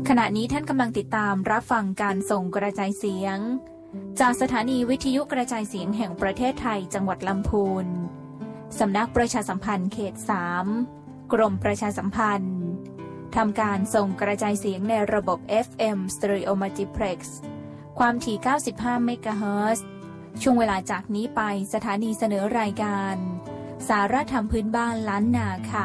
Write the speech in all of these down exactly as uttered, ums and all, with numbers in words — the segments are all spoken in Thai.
ขณะนี้ท่านกำลังติดตามรับฟังการส่งกระจายเสียงจากสถานีวิทยุกระจายเสียงแห่งประเทศไทยจังหวัดลำพูนสำนักประชาสัมพันธ์เขตสามกรมประชาสัมพันธ์ทำการส่งกระจายเสียงในระบบ เอฟ เอ็ม Stereo Multiplex ความถี่เก้าสิบห้าเมกะเฮิรตซ์ช่วงเวลาจากนี้ไปสถานีเสนอรายการสาระธรรมพื้นบ้านล้านนาค่ะ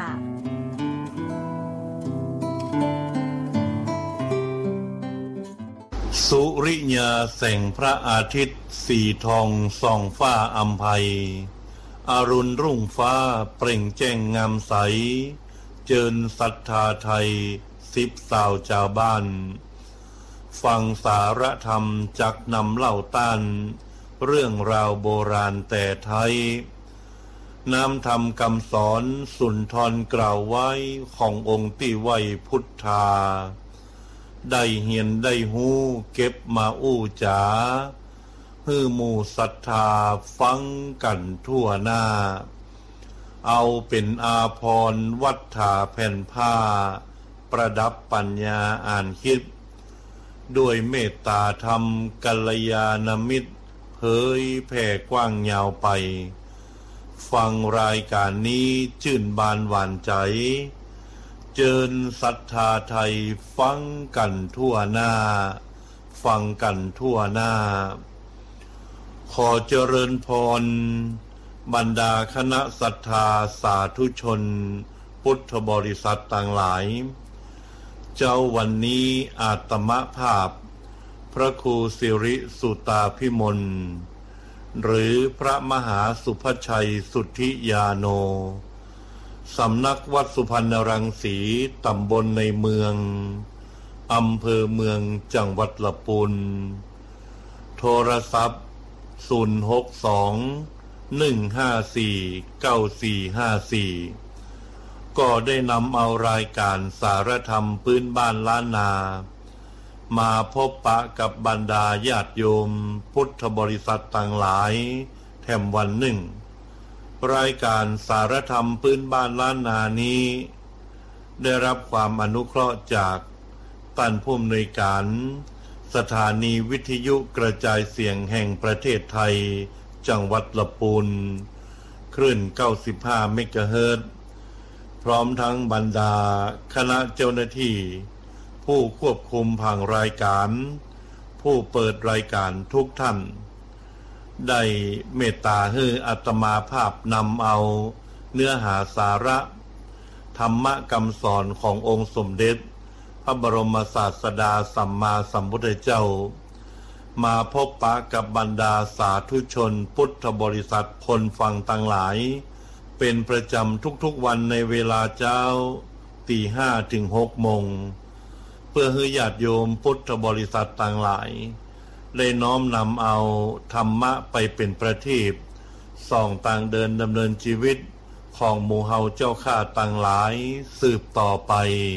สุริยาแสงพระอาทิตย์สีทองส่องฟ้าอำไพอรุณรุ่งฟ้าเปล่งแจ้งงามใสเจิญศรัทธาไทยสิบสาวชาวบ้านฟังสารธรรมจักนำเล่าต้านเรื่องราวโบราณแต่ไทยน้ำธรรมคำสอนสุนทรกล่าวไว้ขององค์ที่ไว้พุทธาได้เหียนได้หูเก็บมาอู้จ๋าฮือหมู่ศรัทธาฟังกันทั่วหน้าเอาเป็นอาภรณ์วัฏฐาแผ่นผ้าประดับปัญญาอ่านคิดด้วยเมตตาธรรมกัลยาณมิตรเผยแผ่กว้างยาวไปฟังรายการนี้ชื่นบานหวานใจเจิญศรัทธาไทยฟังกันทั่วหน้าฟังกันทั่วหน้าขอเจริญพรบรรดาคณะศรัทธาสาธุชนพุทธบริษัทต่างหลายเจ้าวันนี้อาตมภาพพระครูสิริสุตาภิมลหรือพระมหาสุภชัยสุทธิยาโนสำนักวัดสุพรรณรังสีตำบลในเมืองอำเภอเมืองจังหวัดลำพูนโทรศัพท์ศูนย์ หก สอง หนึ่ง ห้า สี่ เก้า สี่ ห้า สี่ก็ได้นำเอารายการสารธรรมพื้นบ้านล้านนามาพบปะกับบรรดาญาติโยมพุทธบริษัทต่างหลายแถมวันหนึ่งรายการสารธรรมพื้นบ้านล้านนานี้ได้รับความอนุเคราะห์จากท่านผู้อำนวยการสถานีวิทยุกระจายเสียงแห่งประเทศไทยจังหวัดลำพูนคลื่นเก้าสิบห้าเมกะเฮิรตซ์พร้อมทั้งบรรดาคณะเจ้าหน้าที่ผู้ควบคุมผังรายการผู้เปิดรายการทุกท่านได้เมตตาให้อาตมาภาพนำเอาเนื้อหาสาระธรรมคำสอนขององค์สมเด็จพระบรมศาสดาสัมมาสัมพุทธเจ้ามาพบปะกับบรรดาสาธุชนพุทธบริษัทคนฟังต่างหลายเป็นประจำทุกๆวันในเวลาเจ้าตีห้าถึงหกโมงเพื่อให้ญาติโยมพุทธบริษัทต่างหลายได้น้อมนำเอาธรรมะไปเป็นประทีปส่องต่างเดินดำเนินชีวิตของหมู่เฮาเจ้าข้าต่างหลายสืบต่อไป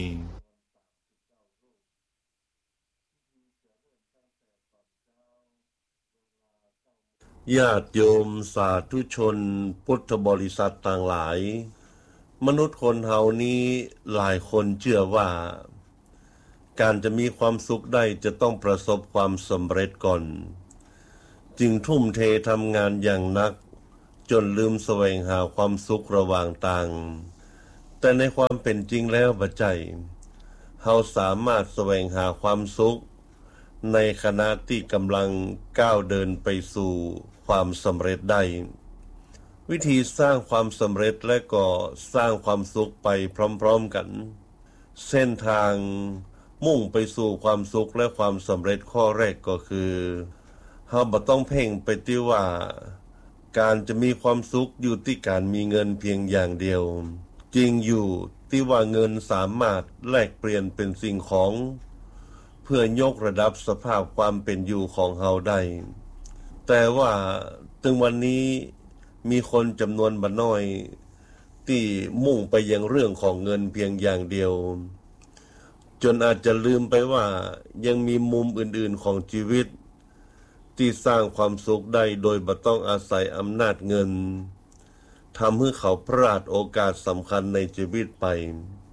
ญาติโยมสาธุชนพุทธบริษัทต่างหลายมนุษย์คนเฮานี้หลายคนเชื่อว่าการจะมีความสุขได้จะต้องประสบความสำเร็จก่อนจึงทุ่มเททำงานอย่างหนักจนลืมแสวงหาความสุขระหว่างทางแต่ในความเป็นจริงแล้วบัดใจเฮาสามารถแสวงหาความสุขในขณะที่กำลังก้าวเดินไปสู่ความสำเร็จได้วิธีสร้างความสำเร็จและก็สร้างความสุขไปพร้อมๆกันเส้นทางมุ่งไปสู่ความสุขและความสำเร็จข้อแรกก็คือเฮาบ่ต้องเพ่งไปที่ว่าการจะมีความสุขอยู่ที่การมีเงินเพียงอย่างเดียวจริงอยู่ที่ว่าเงินสามารถแลกเปลี่ยนเป็นสิ่งของเพื่อยกระดับสภาพความเป็นอยู่ของเฮาได้แต่ว่าถึงวันนี้มีคนจำนวนบ่น้อยที่มุ่งไปยังเรื่องของเงินเพียงอย่างเดียวจนอาจจะลืมไปว่ายังมีมุมอื่นๆของชีวิตที่สร้างความสุขได้โดยบ่ต้องอาศัยอำนาจเงินทำให้เขาพลาดโอกาสสำคัญในชีวิตไปเพ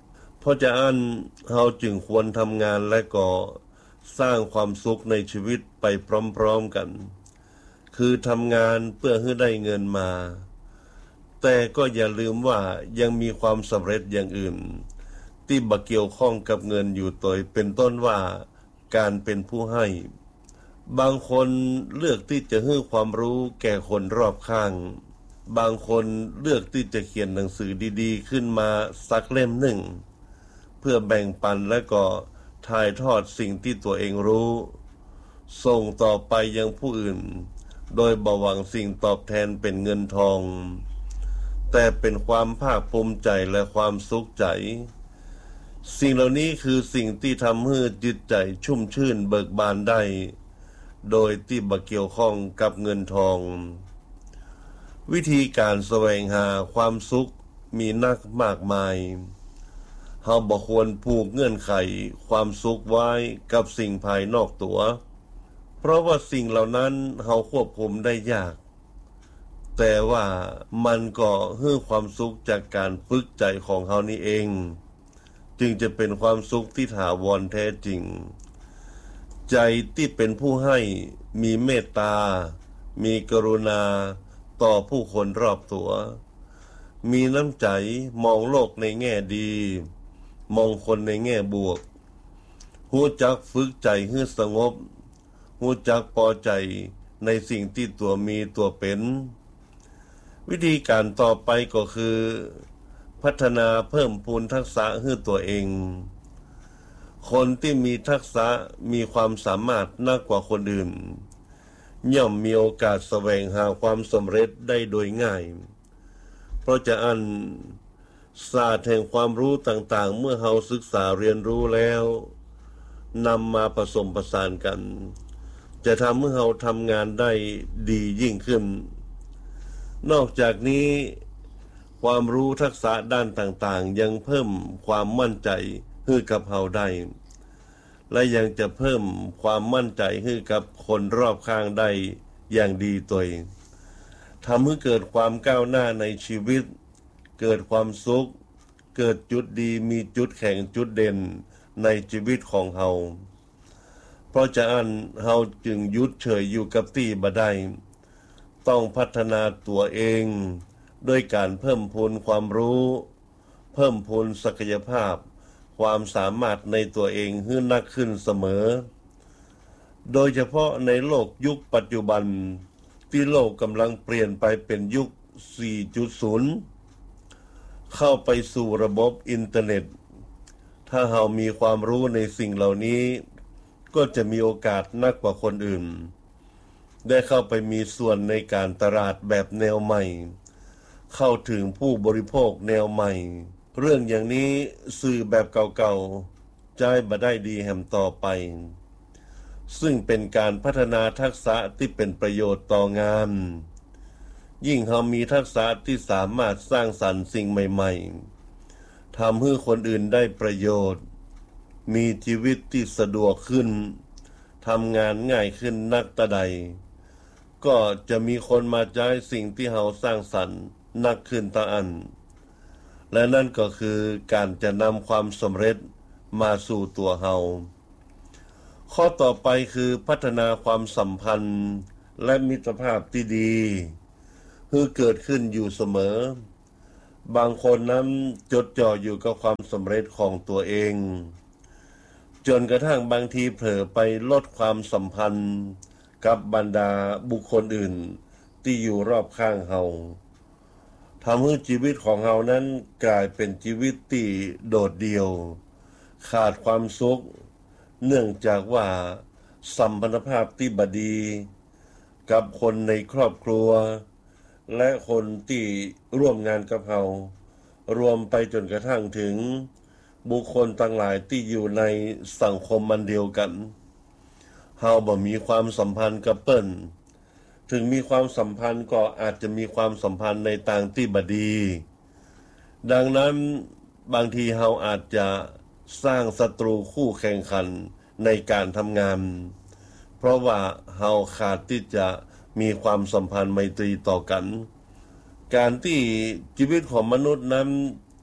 ราะฉะนั้นเราจึงควรทำงานและก็สร้างความสุขในชีวิตไปพร้อมๆกันคือทำงานเพื่อให้ได้เงินมาแต่ก็อย่าลืมว่ายังมีความสำเร็จอย่างอื่นที่บ่เกี่ยวข้องกับเงินอยู่ตัวเป็นต้นว่าการเป็นผู้ให้บางคนเลือกที่จะให้ความรู้แก่คนรอบข้างบางคนเลือกที่จะเขียนหนังสือดีๆขึ้นมาสักเล่มหนึ่งเพื่อแบ่งปันและก็ถ่ายทอดสิ่งที่ตัวเองรู้ส่งต่อไปยังผู้อื่นโดยบ่หวังสิ่งตอบแทนเป็นเงินทองแต่เป็นความภาคภูมิใจและความสุขใจสิ่งเหล่านี้คือสิ่งที่ทำให้จิตใจชุ่มชื่นเบิกบานได้โดยที่บ่เกี่ยวข้องกับเงินทองวิธีการแสวงหาความสุขมีนักมากมายเฮาบ่ควรผูกเงื่อนไขความสุขไว้กับสิ่งภายนอกตัวเพราะว่าสิ่งเหล่านั้นเฮาควบคุมได้ยากแต่ว่ามันก็ให้ความสุขจากการฝึกใจของเฮานี่เองจึงจะเป็นความสุขที่ถาวรแท้จริงใจที่เป็นผู้ให้มีเมตตามีกรุณาต่อผู้คนรอบตัวมีน้ำใจมองโลกในแง่ดีมองคนในแง่บวกรู้จักฝึกใจให้สงบรู้จักพอใจในสิ่งที่ตัวมีตัวเป็นวิธีการต่อไปก็คือพัฒนาเพิ่มพูนทักษะให้ตัวเองคนที่มีทักษะมีความสามารถมากกว่าคนอื่นย่อมมีโอกาสแสวงหาความสำเร็จได้โดยง่ายเพราะจะอันศาสตร์แห่งความรู้ต่างๆเมื่อเราศึกษาเรียนรู้แล้วนำมาผสมผสานกันจะทำให้เราทำงานได้ดียิ่งขึ้นนอกจากนี้ความรู้ทักษะด้านต่างๆยังเพิ่มความมั่นใจให้กับเราได้และยังจะเพิ่มความมั่นใจให้กับคนรอบข้างได้อย่างดีตัวเองทำให้เกิดความก้าวหน้าในชีวิตเกิดความสุขเกิดจุดดีมีจุดแข็งจุดเด่นในชีวิตของเราเพราะฉะนั้นเราจึงหยุดเฉยอยู่กับที่บ่ได้ต้องพัฒนาตัวเองด้วยการเพิ่มพูนความรู้เพิ่มพูนศักยภาพความสามารถในตัวเองให้นักขึ้นเสมอโดยเฉพาะในโลกยุคปัจจุบันที่โลกกำลังเปลี่ยนไปเป็นยุค สี่จุดศูนย์ เข้าไปสู่ระบบอินเทอร์เน็ตถ้าเรามีความรู้ในสิ่งเหล่านี้ก็จะมีโอกาสนักกว่าคนอื่นได้เข้าไปมีส่วนในการตลาดแบบแนวใหม่เข้าถึงผู้บริโภคแนวใหม่เรื่องอย่างนี้สื่อแบบเก่าๆใจบ่ได้ดีแห่มต่อไปซึ่งเป็นการพัฒนาทักษะที่เป็นประโยชน์ต่องานยิ่งเรามีทักษะที่สามารถสร้างสรรค์สิ่งใหม่ๆทำให้คนอื่นได้ประโยชน์มีชีวิตที่สะดวกขึ้นทำงานง่ายขึ้นนักตะใดก็จะมีคนมาใช้สิ่งที่เราสร้างสรรค์นักขึ้นตะอันและนั่นก็คือการจะนำความสำเร็จมาสู่ตัวเราข้อต่อไปคือพัฒนาความสัมพันธ์และมิตรภาพที่ดีให้เกิดขึ้นอยู่เสมอบางคนนั้นจดจ่ออยู่กับความสำเร็จของตัวเองจนกระทั่งบางทีเผลอไปลดความสัมพันธ์กับบรรดาบุคคลอื่นที่อยู่รอบข้างเราทำให้ชีวิตของเรานั้นกลายเป็นชีวิตที่โดดเดี่ยวขาดความสุขเนื่องจากว่าสัมพันธภาพที่บดีกับคนในครอบครัวและคนที่ร่วมงานกับเรารวมไปจนกระทั่งถึงบุคคลต่างหลายที่อยู่ในสังคมมันเดียวกันเฮาบ่มีความสัมพันธ์กับเปิ้นถึงมีความสัมพันธ์ก็อาจจะมีความสัมพันธ์ในทางที่บ่ดีดังนั้นบางทีเฮาอาจจะสร้างศัตรูคู่แข่งขันในการทำงานเพราะว่าเฮาขาดที่จะมีความสัมพันธ์ไมตรีต่อกันการที่ชีวิตของมนุษย์นั้น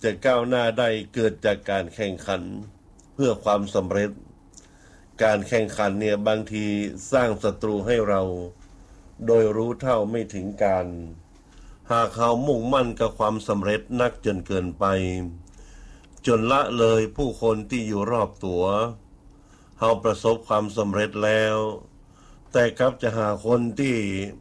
จะก้าวหน้าได้เกิดจากการแข่งขันเพื่อความสำเร็จการแข่งขันเนี่ยบางทีสร้างศัตรูให้เราโดยรู้เท่าไม่ถึงการหากเขามุ่งมั่นกับความสำเร็จนักจนเกินไปจนละเลยผู้คนที่อยู่รอบตัวเขาประสบความสำเร็จแล้วแต่กลับจะหาคนที่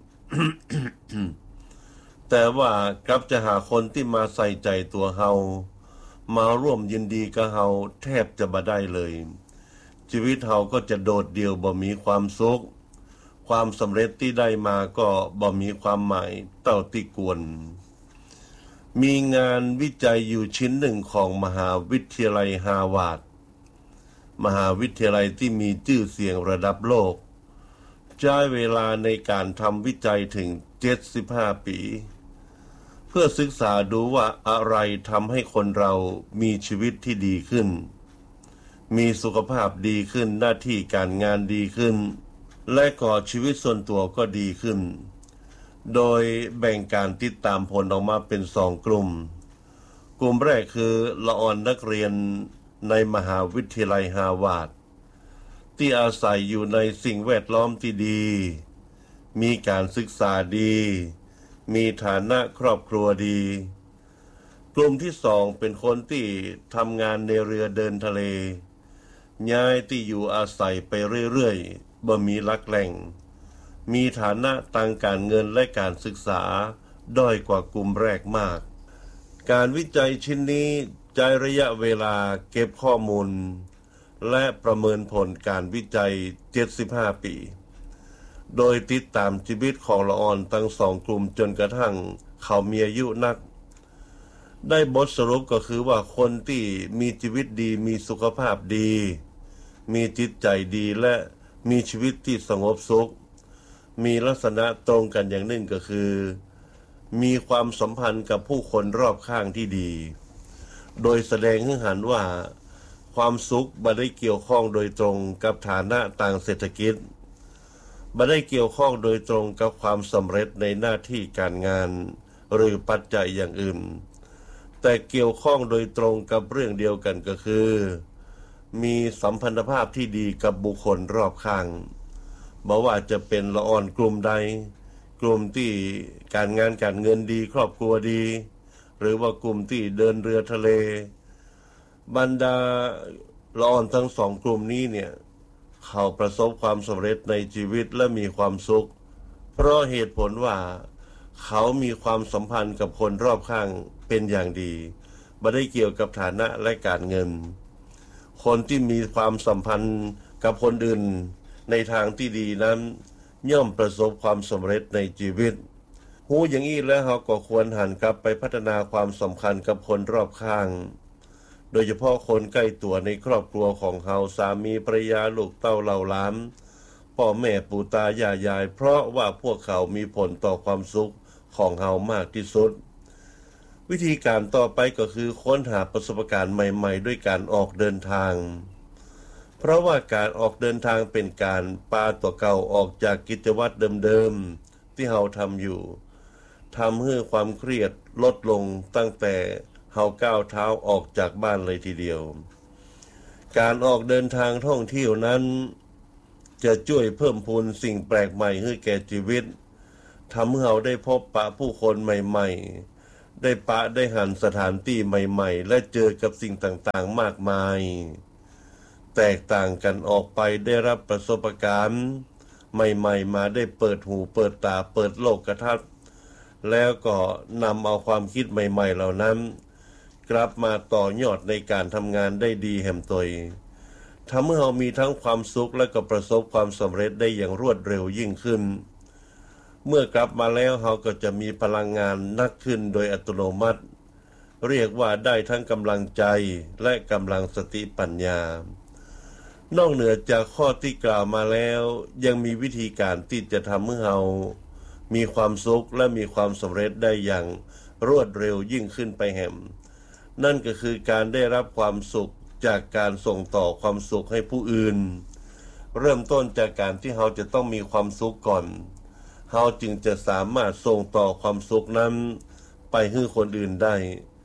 แต่ว่ากลับจะหาคนที่มาใส่ใจตัวเฮามาร่วมยินดีกับเฮาแทบจะบ่ได้เลยชีวิตเฮาก็จะโดดเดี่ยวบ่มีความสุขความสำเร็จที่ได้มาก็บ่มีความหมายเต่าที่กวนมีงานวิจัยอยู่ชิ้นหนึ่งของมหาวิทยาลัยฮาร์วาร์ดมหาวิทยาลัยที่มีชื่อเสียงระดับโลกใช้เวลาในการทำวิจัยถึงเจ็ดสิบห้าปีเพื่อศึกษาดูว่าอะไรทำให้คนเรามีชีวิตที่ดีขึ้นมีสุขภาพดีขึ้นหน้าที่การงานดีขึ้นและก็ชีวิตส่วนตัวก็ดีขึ้นโดยแบ่งการติดตามผลออกมาเป็นสองกลุ่มกลุ่มแรกคือละออนนักเรียนในมหาวิทยาลัยฮาร์วาร์ดที่อาศัยอยู่ในสิ่งแวดล้อมที่ดีมีการศึกษาดีมีฐานะครอบครัวดีกลุ่มที่สองเป็นคนที่ทำงานในเรือเดินทะเลย้ายที่อยู่อาศัยไปเรื่อยๆบ่มีหลักแหล่งมีฐานะทางการเงินและการศึกษาด้อยกว่ากลุ่มแรกมากการวิจัยชิ้นนี้ใช้ระยะเวลาเก็บข้อมูลและประเมินผลการวิจัยเจ็ดสิบห้าปีโดยติดตามชีวิตของละออนทั้งสองกลุ่มจนกระทั่งเขามีอายุนักได้บทสรุปก็คือว่าคนที่มีชีวิตดีมีสุขภาพดีมีจิตใจดีและมีชีวิตที่สงบสุขมีลักษณะตรงกันอย่างหนึ่งก็คือมีความสัมพันธ์กับผู้คนรอบข้างที่ดีโดยแสดงให้เห็นว่าความสุขบ่ได้เกี่ยวข้องโดยตรงกับฐานะทางเศรษฐกิจบ่ได้เกี่ยวข้องโดยตรงกับความสำเร็จในหน้าที่การงานหรือปัจจัยอย่างอื่นแต่เกี่ยวข้องโดยตรงกับเรื่องเดียวกันก็คือมีสัมพันธภาพที่ดีกับบุคคลรอบข้างบ่ว่าจะเป็นละอ่อนกลุ่มใดกลุ่มที่การงานการเงินดีครอบครัวดีหรือว่ากลุ่มที่เดินเรือทะเลบรรดาละอ่อนทั้งสองกลุ่มนี้เนี่ยเขาประสบความสำเร็จในชีวิตและมีความสุขเพราะเหตุผลว่าเขามีความสัมพันธ์กับคนรอบข้างเป็นอย่างดีไม่ได้เกี่ยวกับฐานะและการเงินคนที่มีความสัมพันธ์กับคนอื่นในทางที่ดีนั้นย่อมประสบความสำเร็จในชีวิตหูอย่างนี้แล้วเขาก็ควรหันกลับไปพัฒนาความสัมพันธ์กับคนรอบข้างโดยเฉพาะคนใกล้ตัวในครอบครัวของเขาสามีภรรยาลูกเต้าเหล่าหลานพ่อแม่ปู่ตายายยายเพราะว่าพวกเขามีผลต่อความสุขของเขามากที่สุดวิธีการต่อไปก็คือค้นหาประสบการณ์ใหม่ๆด้วยการออกเดินทางเพราะว่าการออกเดินทางเป็นการปาตัวเก่าออกจากกิจวัตรเดิมๆที่เราทำอยู่ทำให้ความเครียดลดลงตั้งแต่เราก้าวเท้าออกจากบ้านเลยทีเดียวการออกเดินทางท่องเที่ยวนั้นจะช่วยเพิ่มพูนสิ่งแปลกใหม่ให้แก่ชีวิตทำให้เราได้พบปะผู้คนใหม่ๆได้ปะได้หันสถานที่ใหม่ๆและเจอกับสิ่งต่างๆมากมายแตกต่างกันออกไปได้รับประสบการณ์ใหม่ๆมาได้เปิดหูเปิดตาเปิดโลกทัศน์แล้วก็นำเอาความคิดใหม่ๆเหล่านั้นกลับมาต่อยอดในการทำงานได้ดีแห่มตยทำให้เรามีทั้งความสุขและก็ประสบความสำเร็จได้อย่างรวดเร็วยิ่งขึ้นเมื่อกลับมาแล้วเราก็จะมีพลังงานนักขึ้นโดยอัตโนมัติเรียกว่าได้ทั้งกำลังใจและกำลังสติปัญญานอกเหนือจากข้อที่กล่าวมาแล้วยังมีวิธีการที่จะทำให้เรามีความสุขและมีความสำเร็จได้อย่างรวดเร็วยิ่งขึ้นไปแห่มนั่นก็คือการได้รับความสุขจากการส่งต่อความสุขให้ผู้อื่นเริ่มต้นจากการที่เราจะต้องมีความสุขก่อนเราจึงจะสามารถส่งต่อความสุขนั้นไปให้คนอื่นได้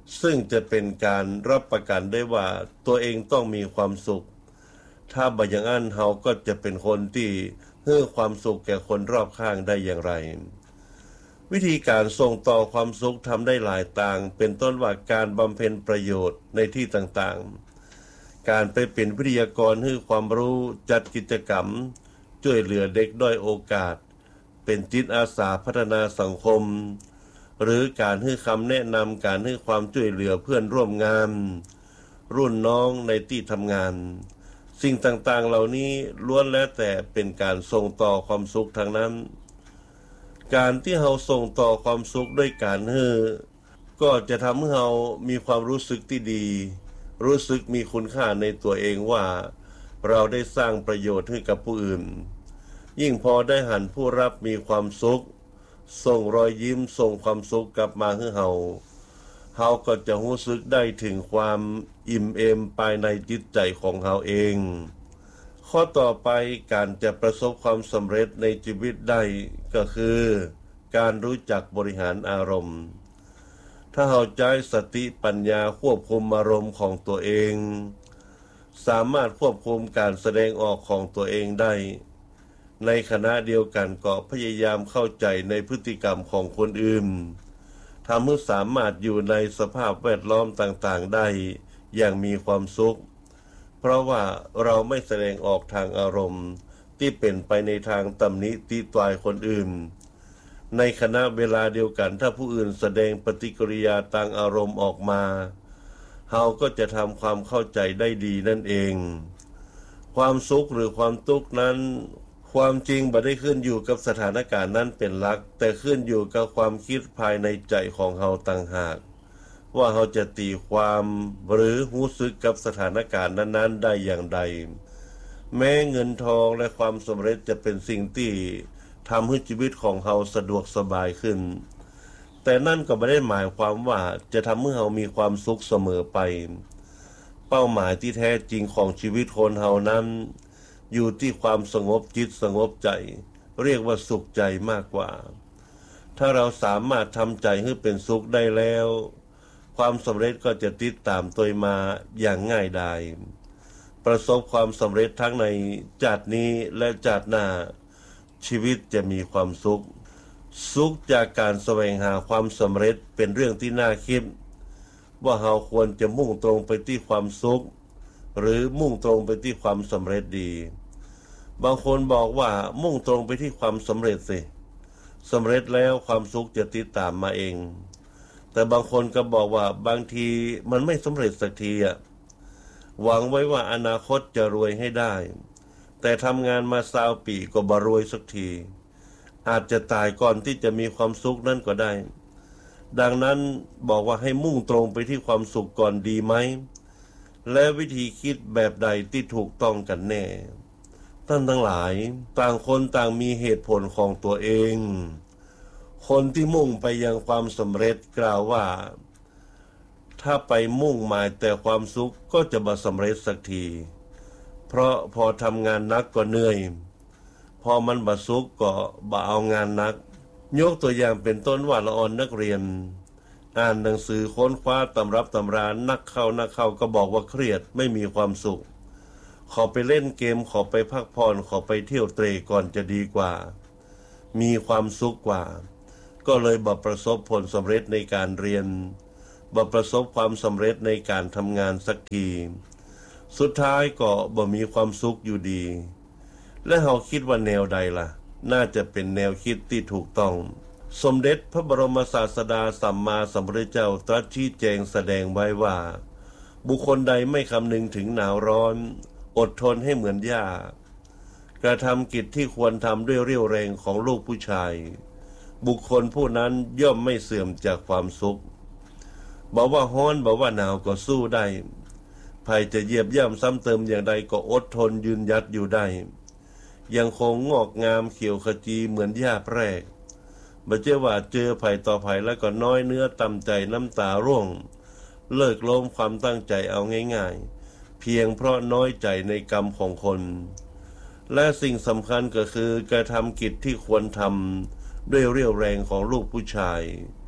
ซึ่งจะเป็นการรับประกันได้ว่าตัวเองต้องมีความสุขถ้าบ่อย่างนั้นเฮาก็จะเป็นคนที่ให้ความสุขแก่คนรอบข้างได้อย่างไรวิธีการส่งต่อความสุขทำได้หลายต่างเป็นต้นว่าการบำเพ็ญประโยชน์ในที่ต่างๆการไปเป็นวิทยากรให้ความรู้จัดกิจกรรมช่วยเหลือเด็กด้อยโอกาสเป็นจิตอาสาพัฒนาสังคมหรือการให้คำแนะนำการให้ความช่วยเหลือเพื่อนร่วมงานรุ่นน้องในที่ทำงานสิ่งต่างๆเหล่านี้ล้วนแล้วแต่เป็นการส่งต่อความสุขทางนั้นการที่เราส่งต่อความสุขด้วยการให้ก็จะทำให้เรามีความรู้สึกที่ดีรู้สึกมีคุณค่าในตัวเองว่าเราได้สร้างประโยชน์ให้กับผู้อื่นยิ่งพอได้หันผู้รับมีความสุขส่งรอยยิ้มส่งความสุขกลับมาให้เราเราก็จะรู้สึกได้ถึงความอิ่มเอมภายในจิตใจของเราเองข้อต่อไปการจะประสบความสำเร็จในชีวิตได้ก็คือการรู้จักบริหารอารมณ์ถ้าเราใช้สติปัญญาควบคุมอารมณ์ของตัวเองสามารถควบคุมการแสดงออกของตัวเองได้ในขณะเดียวกันก็พยายามเข้าใจในพฤติกรรมของคนอื่นทำให้สามารถอยู่ในสภาพแวดล้อมต่างๆได้อย่างมีความสุขเพราะว่าเราไม่แสดงออกทางอารมณ์ที่เป็นไปในทางตำหนิติตรายคนอื่นในขณะเวลาเดียวกันถ้าผู้อื่นแสดงปฏิกิริยาทางอารมณ์ออกมาเราก็จะทำความเข้าใจได้ดีนั่นเองความสุขหรือความทุกข์นั้นความจริงบ่ได้ขึ้นอยู่กับสถานการณ์นั้นเป็นหลักแต่ขึ้นอยู่กับความคิดภายในใจของเราต่างหากว่าเราจะตีความหรือรู้สึกกับสถานการณ์นั้นๆได้อย่างใดแม้เงินทองและความสำเร็จจะเป็นสิ่งที่ทำให้ชีวิตของเราสะดวกสบายขึ้นแต่นั่นก็ไม่ได้หมายความว่าจะทำให้เรามีความสุขเสมอไปเป้าหมายที่แท้จริงของชีวิตคนเรานั้นอยู่ที่ความสงบจิตสงบใจเรียกว่าสุขใจมากกว่าถ้าเราสามารถทำใจให้เป็นสุขได้แล้วความสำเร็จก็จะติดตามตัวมาอย่างง่ายดายประสบความสำเร็จทั้งในชาตินี้และชาติหน้าชีวิตจะมีความสุขสุขจากการแสวงหาความสำเร็จเป็นเรื่องที่น่าคิดว่าเราควรจะมุ่งตรงไปที่ความสุขหรือมุ่งตรงไปที่ความสำเร็จดีบางคนบอกว่ามุ่งตรงไปที่ความสำเร็จสิสำเร็จแล้วความสุขจะติดตามมาเองแต่บางคนก็บอกว่าบางทีมันไม่สำเร็จสักทีอ่ะหวังไว้ว่าอนาคตจะรวยให้ได้แต่ทำงานมาสาวปีก็บ่รวยสักทีอาจจะตายก่อนที่จะมีความสุขนั่นก็ได้ดังนั้นบอกว่าให้มุ่งตรงไปที่ความสุขก่อนดีไหมและวิธีคิดแบบใดที่ถูกต้องกันแน่ท่านทั้งหลายต่างคนต่างมีเหตุผลของตัวเองคนที่มุ่งไปยังความสำเร็จกล่าวว่าถ้าไปมุ่งหมายแต่ความสุขก็จะบ่สำเร็จสักทีเพราะพอทำงานนักก็เหนื่อยพอมันบ่สุขก็บ่เอางานนักยกตัวอย่างเป็นต้นว่าละอ่อนนักเรียนอ่านหนังสือค้นคว้าตำรับตำรานักเข้านักเข้าก็บอกว่าเครียดไม่มีความสุขขอไปเล่นเกมขอไปพักผ่อนขอไปเที่ยวเตร่ก่อนจะดีกว่ามีความสุขกว่าก็เลยบ่ประสบผลสำเร็จในการเรียนบ่ประสบความสำเร็จในการทำงานสักทีสุดท้ายก็บ่มีความสุขอยู่ดีและเราคิดว่าแนวใดล่ะน่าจะเป็นแนวคิดที่ถูกต้องสมเด็จพระบรมศาสดาสัมมาสัมพุทธเจ้าตรัสชี้แจงแสดงไว้ว่าบุคคลใดไม่คำนึงถึงหนาวร้อนอดทนให้เหมือนหญ้ากระทำกิจที่ควรทำด้วยเรี่ยวแรงของลูกผู้ชายบุคคลผู้นั้นย่อมไม่เสื่อมจากความสุขบอกว่าฮ้อนบอกว่าหนาวก็สู้ได้ภัยจะเหยียบย่ำซ้ำเติมอย่างใดก็อดทนยืนหยัดอยู่ได้ยังคงงอกงามเขียวขจีเหมือนหญ้าแพรกบ่เจอว่าเจอภัยต่อภัยแล้วก็น้อยเนื้อต่ำใจน้ำตาร่วงเลิกล้มความตั้งใจเอาง่ายๆเพียงเพราะน้อยใจในกรรมของคนและสิ่งสำคัญก็คือการทำกิจที่ควรทำด้วยเรี่ยวแรงของลูกผู้ชาย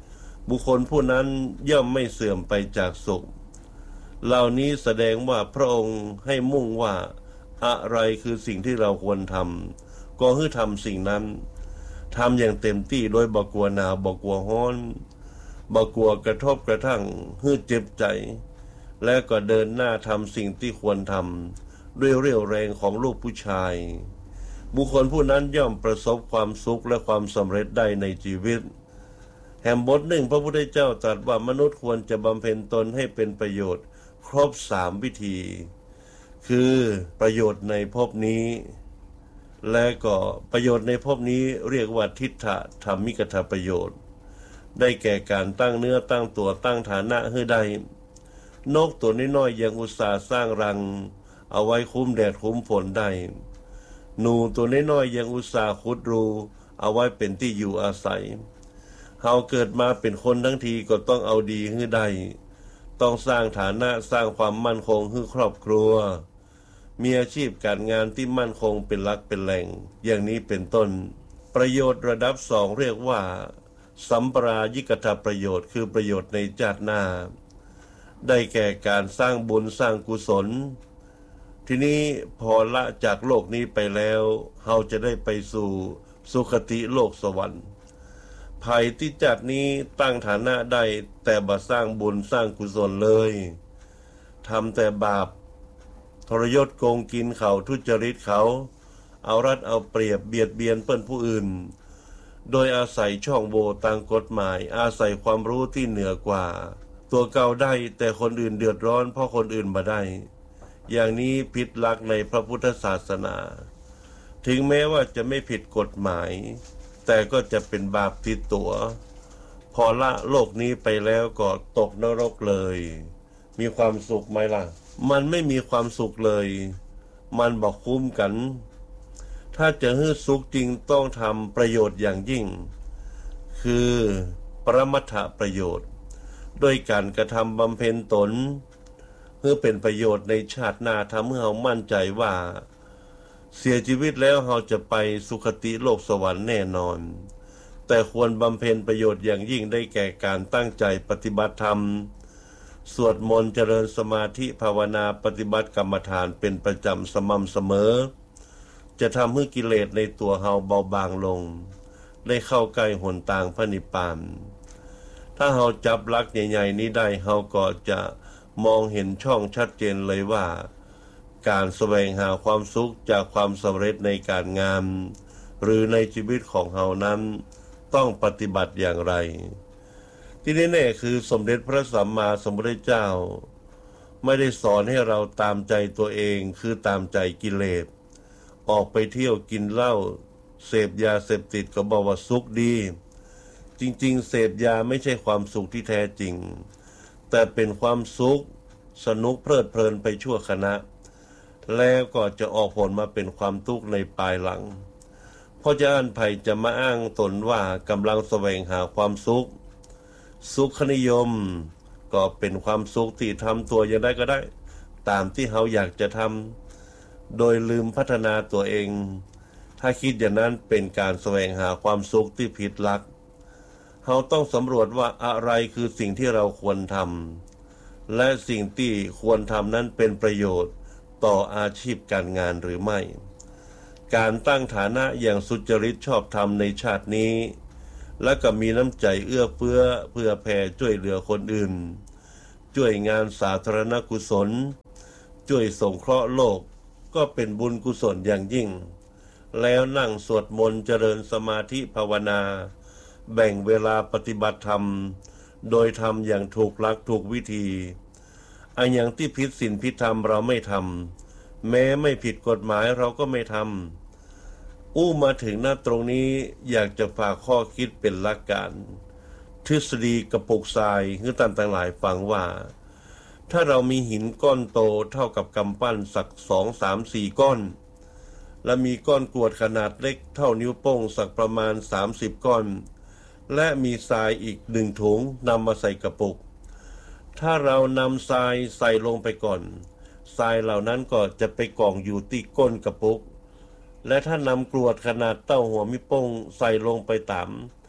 บุคคลผู้นั้นย่อมไม่เสื่อมไปจากสุขเหล่านี้แสดงว่าพระองค์ให้มุ่งว่าอะไรคือสิ่งที่เราควรทำก็ให้ทำสิ่งนั้นทำอย่างเต็มที่โดยบ่กลัวหนาวบ่กลัวร้อนบ่กลัวกระทบกระทั่งให้เจ็บใจและก็เดินหน้าทำสิ่งที่ควรทำด้วยเรี่ยวแรงของลูกผู้ชายบุคคลผู้นั้นย่อมประสบความสุขและความสำเร็จได้ในชีวิตแห่งบทหนึ่งพระพุทธเจ้าตรัสว่ามนุษย์ควรจะบำเพ็ญตนให้เป็นประโยชน์ครบสามวิธีคือประโยชน์ในภพนี้และก็ประโยชน์ในภพนี้เรียกว่าทิฏฐธรรมิกถประโยชน์ได้แก่การตั้งเนื้อตั้งตัวตั้งฐานะให้ได้นกตัวน้อยๆยังอุตส่าห์สร้างรังเอาไว้คุ้มแดดคุ้มฝนได้หนูตัวน้อยๆยังอุตส่าห์ขุดรูเอาไว้เป็นที่อยู่อาศัยเฮาเกิดมาเป็นคนทั้งทีก็ต้องเอาดีให้ได้ต้องสร้างฐานะสร้างความมั่นคงให้ครอบครัวมีอาชีพการงานที่มั่นคงเป็นหลักเป็นแหล่งอย่างนี้เป็นต้นประโยชน์ระดับสองเรียกว่าสัมปรายิกถประโยชน์คือประโยชน์ในชาติหน้าได้แก่การสร้างบุญสร้างกุศลทีนี้พอละจากโลกนี้ไปแล้วเฮาจะได้ไปสู่สุคติโลกสวรรค์ภัยที่จัดนี้ตั้งฐานะได้แต่บ่สร้างบุญสร้างกุศลเลยทำแต่บาปทรยศโกงกินเขาทุจริตเขาเอารัดเอาเปรียบเบียดเบียนเปิ้นผู้อื่นโดยอาศัยช่องโหว่ตามกฎหมายอาศัยความรู้ที่เหนือกว่าตัวเก่าได้แต่คนอื่นเดือดร้อนเพราะคนอื่นบ่ได้อย่างนี้ผิดหลักในพระพุทธศาสนาถึงแม้ว่าจะไม่ผิดกฎหมายแต่ก็จะเป็นบาปติดตัวพอละโลกนี้ไปแล้วก็ตกนรกเลยมีความสุขไหมล่ะมันไม่มีความสุขเลยมันบ่คุ้มกันถ้าจะให้สุขจริงต้องทำประโยชน์อย่างยิ่งคือปรมัตถประโยชน์ด้วยการกระทำบำเพ็ญตนเพื่อเป็นประโยชน์ในชาติหน้าทำให้เรามั่นใจว่าเสียชีวิตแล้วเราจะไปสุคติโลกสวรรค์แน่นอนแต่ควรบำเพ็ญประโยชน์อย่างยิ่งได้แก่การตั้งใจปฏิบัติธรรมสวดมนต์เจริญสมาธิภาวนาปฏิบัติกรรมฐานเป็นประจำสม่ำเสมอจะทำให้กิเลสในตัวเราเบาบางลงได้เข้าใกล้หนทางพระนิพพานถ้าเราจับหลักใหญ่ๆนี้ได้เราก็จะมองเห็นช่องชัดเจนเลยว่าการแสวงหาความสุขจากความสำเร็จในการงานหรือในชีวิตของเรานั้นต้องปฏิบัติอย่างไรที่แน่ๆคือสมเด็จพระสัมมาสัมพุทธเจ้าไม่ได้สอนให้เราตามใจตัวเองคือตามใจกิเลสออกไปเที่ยวกินเหล้าเสพยาเสพติดก็บอกว่าสุขดีจริงๆเสพยาไม่ใช่ความสุขที่แท้จริงแต่เป็นความสุขสนุกเพลิดเพลินไปชั่วขณะแล้วก็จะออกผลมาเป็นความทุกข์ในปลายหลังเพราะฉะนั้นภัยจะมาอ้างตนว่ากำลังแสวงหาความสุขสุขนิยมก็เป็นความสุขที่ทำตัวอย่างได้ก็ได้ตามที่เขาอยากจะทำโดยลืมพัฒนาตัวเองถ้าคิดอย่างนั้นเป็นการแสวงหาความสุขที่ผิดหลักเราต้องสำรวจว่าอะไรคือสิ่งที่เราควรทำและสิ่งที่ควรทำนั้นเป็นประโยชน์ต่ออาชีพการงานหรือไม่การตั้งฐานะอย่างสุจริตชอบธรรมในชาตินี้และก็มีน้ำใจเอื้อเฟื้อเพื่อแผ่ช่วยเหลือคนอื่นช่วยงานสาธารณกุศลช่วยสงเคราะห์โลกก็เป็นบุญกุศลอย่างยิ่งแล้วนั่งสวดมนต์เจริญสมาธิภาวนาแบ่งเวลาปฏิบัติธรรมโดยทำอย่างถูกหลักถูกวิธีอันอย่างที่ผิดศีลผิดธรรมเราไม่ทำแม้ไม่ผิดกฎหมายเราก็ไม่ทำอู้มาถึงหน้าตรงนี้อยากจะฝากข้อคิดเป็นหลักการทฤษฎีกระปุกทรายให้ท่านทั้งหลายฟังว่าถ้าเรามีหินก้อนโตเท่ากับกำปั้นสักสองสามสี่ก้อนและมีก้อนกรวดขนาดเล็กเท่านิ้วโป้งสักประมาณสามสิบก้อนและมีทรายอีกหนึ่งถุงนำมาใส่กระปุกถ้าเรานำทรายใส่ลงไปก่อนทรายเหล่านั้นก็จะไปกองอยู่ที่ก้นกระปุกและถ้านำกรวดขนาดเต้าหัวมิโป้งใส่ลงไปตามก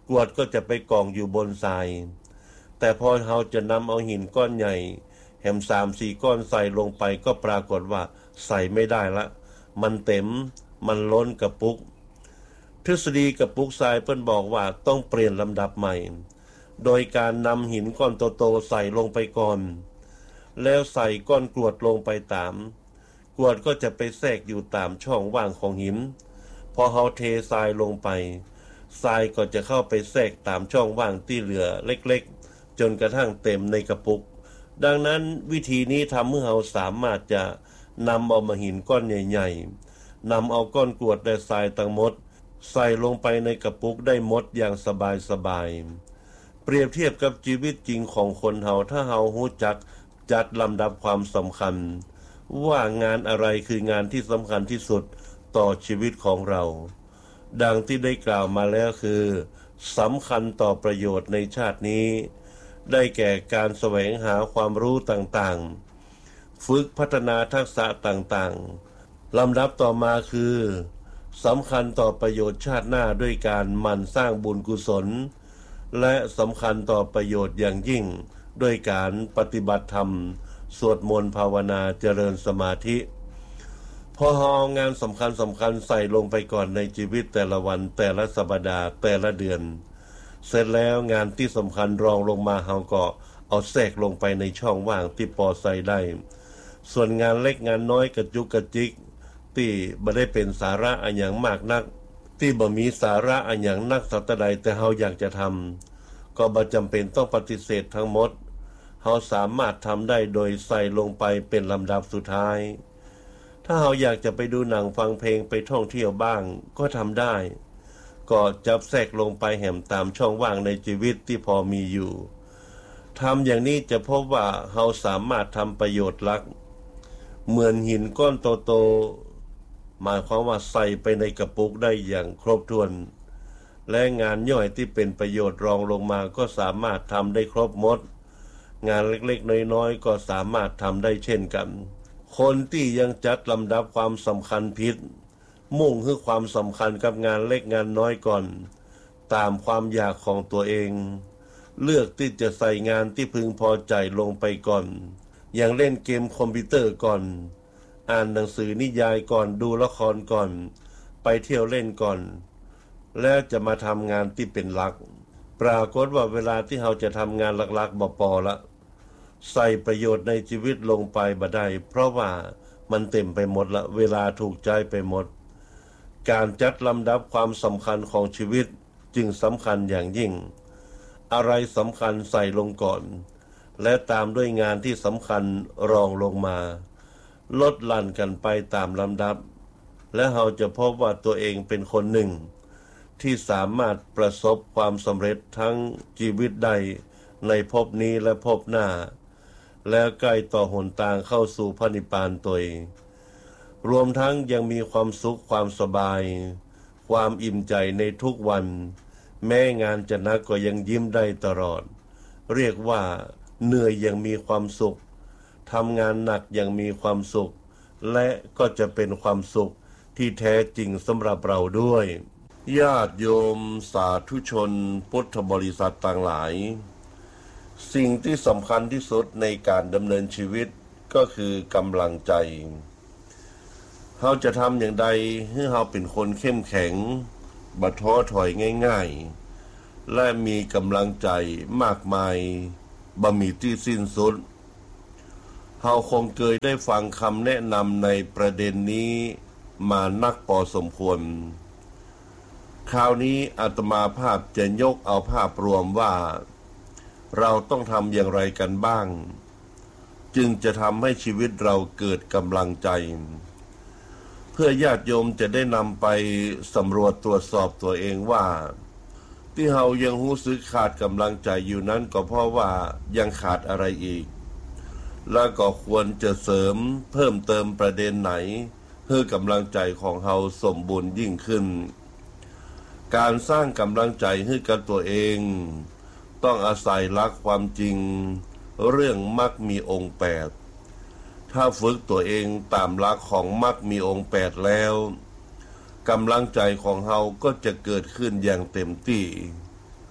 กรวดก็จะไปกองอยู่บนทรายแต่พอเราจะนำเอาหินก้อนใหญ่แหมสามสี่ก้อนใส่ลงไปก็ปรากฏว่าใส่ไม่ได้ละมันเต็มมันล้นกระปุกทฤษฎีกระปุกทรายเพิ่นบอกว่าต้องเปลี่ยนลำดับใหม่โดยการนำหินก้อนโตๆใส่ลงไปก่อนแล้วใส่ก้อนกรวดลงไปตามกรวดก็จะไปแทรกอยู่ตามช่องว่างของหินพอเราเททรายลงไปทรายก็จะเข้าไปแทรกตามช่องว่างที่เหลือเล็กๆจนกระทั่งเต็มในกระปุกดังนั้นวิธีนี้ทำให้เราสามารถจะนำเอามาหินก้อนใหญ่ๆนำเอาก้อนกรวดและทรายทั้งหมดใส่ลงไปในกระปุกได้หมดอย่างสบายๆเปรียบเทียบกับชีวิตจริงของคนเฮาถ้าเฮารู้จักจัดลำดับความสำคัญว่างานอะไรคืองานที่สำคัญที่สุดต่อชีวิตของเราดังที่ได้กล่าวมาแล้วคือสำคัญต่อประโยชน์ในชาตินี้ได้แก่การแสวงหาความรู้ต่างๆฝึกพัฒนาทักษะต่างๆลำดับต่อมาคือสำคัญต่อประโยชน์ชาติหน้าด้วยการหมั่นสร้างบุญกุศลและสำคัญต่อประโยชน์อย่างยิ่งด้วยการปฏิบัติธรรมสวดมนต์ภาวนาเจริญสมาธิพอเอางานสำคัญสำคัญใส่ลงไปก่อนในชีวิตแต่ละวันแต่ละสัปดาห์แต่ละเดือนเสร็จแล้วงานที่สำคัญรองลงมาเฮาก็เอาแทรกลงไปในช่องว่างที่พอใส่ได้ส่วนงานเล็กงานน้อยกระจุกกระจิกที่บ่ได้เป็นสาระอันหยังมากนักที่บ่มีสาระอันหยังนักสักใดแต่เฮาอยากจะทำก็บ่จำเป็นต้องปฏิเสธทั้งหมดเฮาสามารถทำได้โดยใส่ลงไปเป็นลำดับสุดท้ายถ้าเฮาอยากจะไปดูหนังฟังเพลงไปท่องเที่ยวบ้างก็ทำได้ก็จับแทรกลงไปแหมตามช่องว่างในชีวิตที่พอมีอยู่ทำอย่างนี้จะพบว่าเฮาสามารถทำประโยชน์ลักเหมือนหินก้อนโตๆหมายความว่าใส่ไปในกระปุกได้อย่างครบถ้วนและงานย่อยที่เป็นประโยชน์รองลงมาก็สามารถทำได้ครบหมดงานเล็กๆน้อยๆก็สามารถทำได้เช่นกันคนที่ยังจัดลำดับความสำคัญผิดมุ่งให้ความสำคัญกับงานเล็กงานน้อยก่อนตามความอยากของตัวเองเลือกที่จะใส่งานที่พึงพอใจลงไปก่อนอย่างเล่นเกมคอมพิวเตอร์ก่อนอ่านหนังสือนิยายก่อนดูละครก่อนไปเที่ยวเล่นก่อนแล้วจะมาทำงานที่เป็นหลักปรากฏว่าเวลาที่เราจะทำงานหลักๆบ่พอละใส่ประโยชน์ในชีวิตลงไปบ่ได้เพราะว่ามันเต็มไปหมดละเวลาถูกใจไปหมดการจัดลำดับความสำคัญของชีวิตจึงสำคัญอย่างยิ่งอะไรสำคัญใส่ลงก่อนและตามด้วยงานที่สำคัญรองลงมาลดหลั่นกันไปตามลำดับและเราจะพบว่าตัวเองเป็นคนหนึ่งที่สามารถประสบความสำเร็จทั้งชีวิตใดในภพนี้และภพหน้าและใกล้ต่อหนทางเข้าสู่พระนิพพานตัวเองรวมทั้งยังมีความสุขความสบายความอิ่มใจในทุกวันแม้งานจะหนักก็ยังยิ้มได้ตลอดเรียกว่าเหนื่อยยังมีความสุขทำงานหนักยังมีความสุขและก็จะเป็นความสุขที่แท้จริงสำหรับเราด้วยญาติโยมสาธุชนพุทธบริษัทต่างหลายสิ่งที่สำคัญที่สุดในการดำเนินชีวิตก็คือกำลังใจเราจะทำอย่างใดให้เราเป็นคนเข้มแข็งบ่ท้อถอยง่ายๆและมีกำลังใจมากมายบ่มีที่สิ้นสุดเราคงเคยได้ฟังคำแนะนำในประเด็นนี้มานักพอสมควรคราวนี้อาตมาภาพจะยกเอาภาพรวมว่าเราต้องทำอย่างไรกันบ้างจึงจะทำให้ชีวิตเราเกิดกำลังใจเพื่อญาติโยมจะได้นำไปสำรวจตรวจสอบตัวเองว่าที่เรายังรู้สึกขาดกำลังใจอยู่นั้นก็เพราะว่ายังขาดอะไรอีกและก็ควรจะเสริมเพิ่มเติมประเด็นไหนเพื่อกำลังใจของเราสมบูรณ์ยิ่งขึ้นการสร้างกำลังใจให้กับตัวเองต้องอาศัยหลักความจริงเรื่องมรรคมีองค์แปดถ้าฝึกตัวเองตามหลักของมรรคมีองค์แปดแล้วกำลังใจของเราก็จะเกิดขึ้นอย่างเต็มที่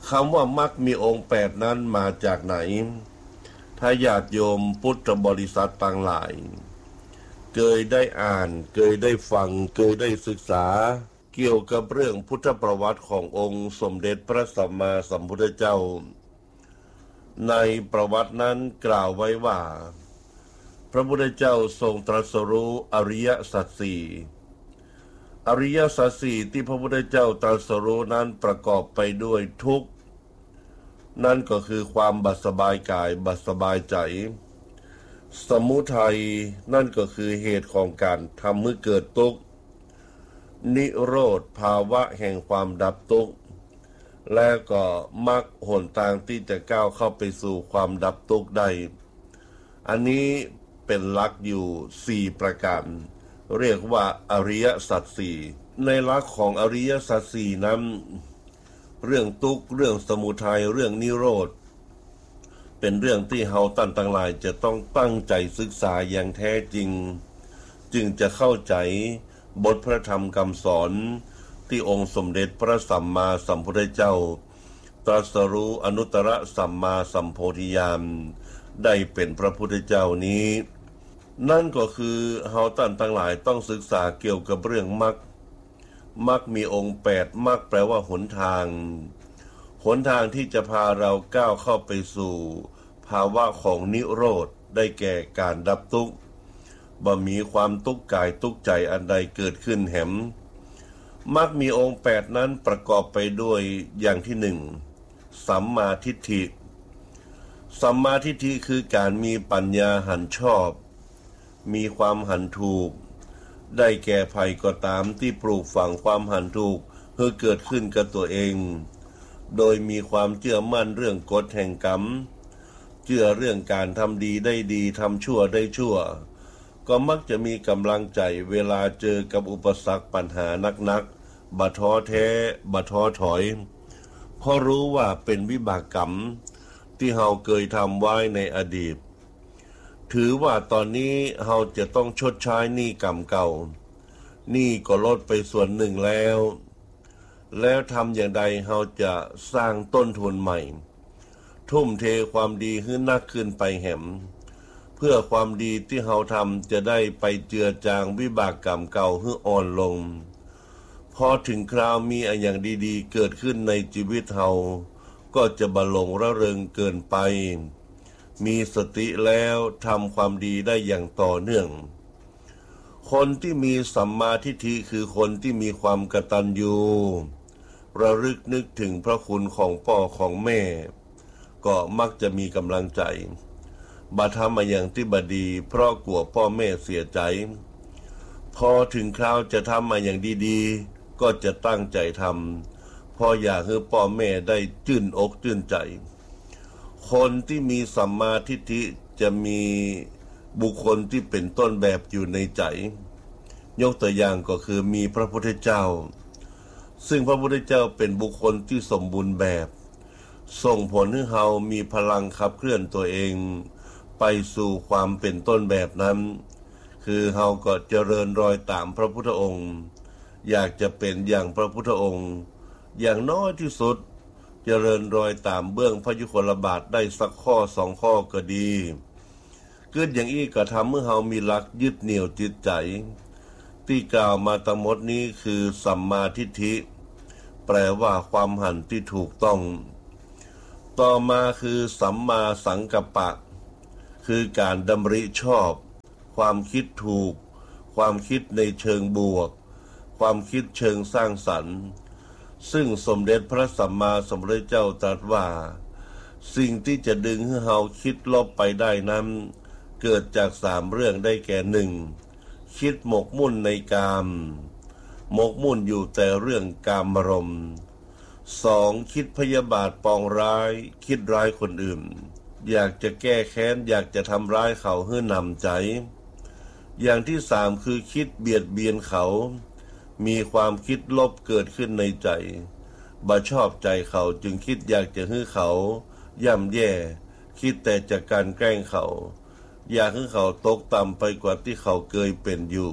คำว่ามรรคมีองค์แปดนั้นมาจากไหนถ้าญาติโยมพุทธบริษัทต่างหลายเคยได้อ่านเคยได้ฟังเคยได้ศึกษาเกี่ยวกับเรื่องพุทธประวัติขององค์สมเด็จพระสัมมาสัมพุทธเจ้าในประวัตินั้นกล่าวไว้ว่าพระพุทธเจ้าทรงตรัสรู้อริยสัจสี่อริยสัจสี่ที่พระพุทธเจ้าตรัสรู้นั้นประกอบไปด้วยทุกข์นั่นก็คือความบัดสบายกายบัดสบายใจสมุทัยนั่นก็คือเหตุของการทำให้เกิดทุกข์นิโรธภาวะแห่งความดับทุกข์และก็มรรคหนทางที่จะก้าวเข้าไปสู่ความดับทุกข์ได้อันนี้เป็นหลักอยู่สี่ประการเรียกว่าอริยสัจสี่ในหลักของอริยสัจสี่นั้นเรื่องทุกข์เรื่องสมุทัยเรื่องนิโรธเป็นเรื่องที่เฮาท่านทั้งหลายจะต้องตั้งใจศึกษาอย่างแท้จริงจึงจะเข้าใจบทพระธรรมคำสอนที่องค์สมเด็จพระสัมมาสัมพุทธเจ้าตรัสรู้อนุตตรสัมมาสัมโพธิญาณได้เป็นพระพุทธเจ้านี้นั่นก็คือเฮาท่านทั้งหลายต้องศึกษาเกี่ยวกับเรื่องมรรคมรรคมีองค์แปดมรรคแปลว่าหนทางหนทางที่จะพาเราก้าวเข้าไปสู่ภาวะของนิโรธได้แก่การดับทุกข์บ่มีความทุกข์กายทุกข์ใจอันใดเกิดขึ้นแหมมรรคมีองค์แปดนั้นประกอบไปด้วยอย่างที่หนึ่งสัมมาทิฏฐิสัมมาทิฏฐิคือการมีปัญญาหันชอบมีความหันถูกได้แก่ภัยก็ตามที่ปลูกฝังความหันถูกเพื่อเกิดขึ้นกับตัวเองโดยมีความเชื่อมั่นเรื่องกฎแห่งกรรมเชื่อเรื่องการทำดีได้ดีทำชั่วได้ชั่วก็มักจะมีกำลังใจเวลาเจอกับอุปสรรคปัญหานักๆบ่ท้อแท้บ่ท้อถอยเพราะรู้ว่าเป็นวิบากกรรมที่เฮาเคยทำไว้ในอดีตถือว่าตอนนี้เฮาจะต้องชดใช้หนี้กรรมเก่าหนี้ก็ลดไปส่วนหนึ่งแล้วแล้วทำอย่างใดเฮาจะสร้างต้นทุนใหม่ทุ่มเทความดีให้นักขึ้นไปแหมเพื่อความดีที่เฮาทำจะได้ไปเจือจางวิบากกรรมเก่าให้อ่อนลงพอถึงคราวมีอย่างดีๆเกิดขึ้นในชีวิตเฮาก็จะบะหลงระเริงเกินไปมีสติแล้วทำความดีได้อย่างต่อเนื่องคนที่มีสัมมาทิฏฐิคือคนที่มีความกตัญญูระลึกนึกถึงพระคุณของพ่อของแม่ก็มักจะมีกำลังใจบ่ทำมาอย่างที่บดีเพราะกลัวพ่อแม่เสียใจพอถึงคราวจะทำมาอย่างดีๆก็จะตั้งใจทำพออยากให้พ่อแม่ได้ชื่นอกชื่นใจคนที่มีสัมมาทิฏฐิจะมีบุคคลที่เป็นต้นแบบอยู่ในใจยกตัวอย่างก็คือมีพระพุทธเจ้าซึ่งพระพุทธเจ้าเป็นบุคคลที่สมบูรณ์แบบส่งผลให้เฮามีพลังขับเคลื่อนตัวเองไปสู่ความเป็นต้นแบบนั้นคือเฮาก็เจริญรอยตามพระพุทธองค์อยากจะเป็นอย่างพระพุทธองค์อย่างน้อยที่สุดเจริญรอยตามเบื้องพระยุคลบาทได้สักข้อสองข้อก็ดีเกิดอย่างอี้ก็ทำเมื่อเฮามีหลักยึดเหนี่ยวจิตใจที่กล่าวมาทั้งหมดนี้คือสัมมาทิฏฐิแปลว่าความหันที่ถูกต้องต่อมาคือสัมมาสังกัปปะคือการดำริชอบความคิดถูกความคิดในเชิงบวกความคิดเชิงสร้างสรรค์ซึ่งสมเด็จพระสัมมาสัมพุทธเจ้าตรัสว่าสิ่งที่จะดึงให้เราคิดลบไปได้นั้นเกิดจากสามเรื่องได้แก่หนึ่งคิดหมกมุ่นในกามหมกมุ่นอยู่แต่เรื่องกามารมณ์สองคิดพยาบาทปองร้ายคิดร้ายคนอื่นอยากจะแก้แค้นอยากจะทำร้ายเขาให้นำใจอย่างที่สามคือคิดเบียดเบียนเขามีความคิดลบเกิดขึ้นในใจบ่ชอบใจเขาจึงคิดอยากจะให้เขาย่ำแย่คิดแต่จากการแกล้งเขาอยากให้เขาตกต่ำไปกว่าที่เขาเคยเป็นอยู่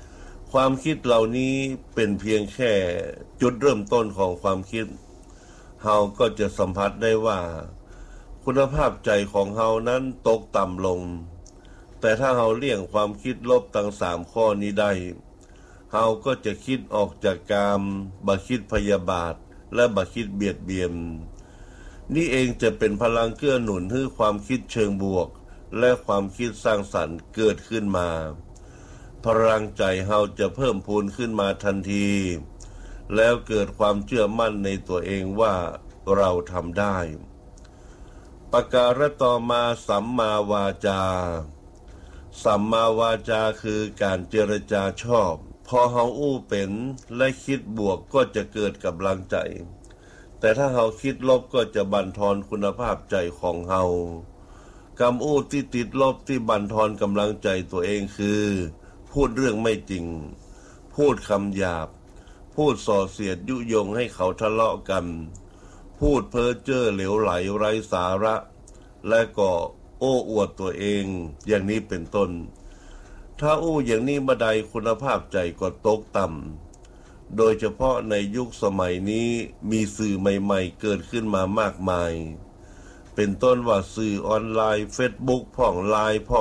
ความคิดเหล่านี้เป็นเพียงแค่จุดเริ่มต้นของความคิดเฮาก็จะสัมผัสได้ว่าคุณภาพใจของเฮานั้นตกต่ำลงแต่ถ้าเฮาเลี่ยงความคิดลบทั้งสามข้อนี้ได้เฮาก็จะคิดออกจากกามบ่คิดพยาบาทและบ่คิดเบียดเบียนนี่เองจะเป็นพลังเกื้อหนุนให้ความคิดเชิงบวกและความคิดสร้างสรรค์เกิดขึ้นมาพลังใจเฮาจะเพิ่มพูนขึ้นมาทันทีแล้วเกิดความเชื่อมั่นในตัวเองว่าเราทำได้ประการต่อมาสัมมาวาจาสัมมาวาจาคือการเจรจาชอบพอเฮาอู้เป็นและคิดบวกก็จะเกิดกำลังใจแต่ถ้าเฮาคิดลบก็จะบั่นทอนคุณภาพใจของเฮากำอู้ที่ติดลบที่บั่นทอนกำลังใจตัวเองคือพูดเรื่องไม่จริงพูดคำหยาบพูดส่อเสียดยุยงให้เขาทะเลาะกันพูดเพ้อเจ้อเหลวไหลไร้สาระและก็โอ้อวดตัวเองอย่างนี้เป็นต้นถ้าอู้อย่างนี้บัดใดคุณภาพใจก็ตกต่ำโดยเฉพาะในยุคสมัยนี้มีสื่อใหม่ๆเกิดขึ้นมามากมายเป็นต้นว่าสื่อออนไลน์ Facebook พ่องไลน์พ่อง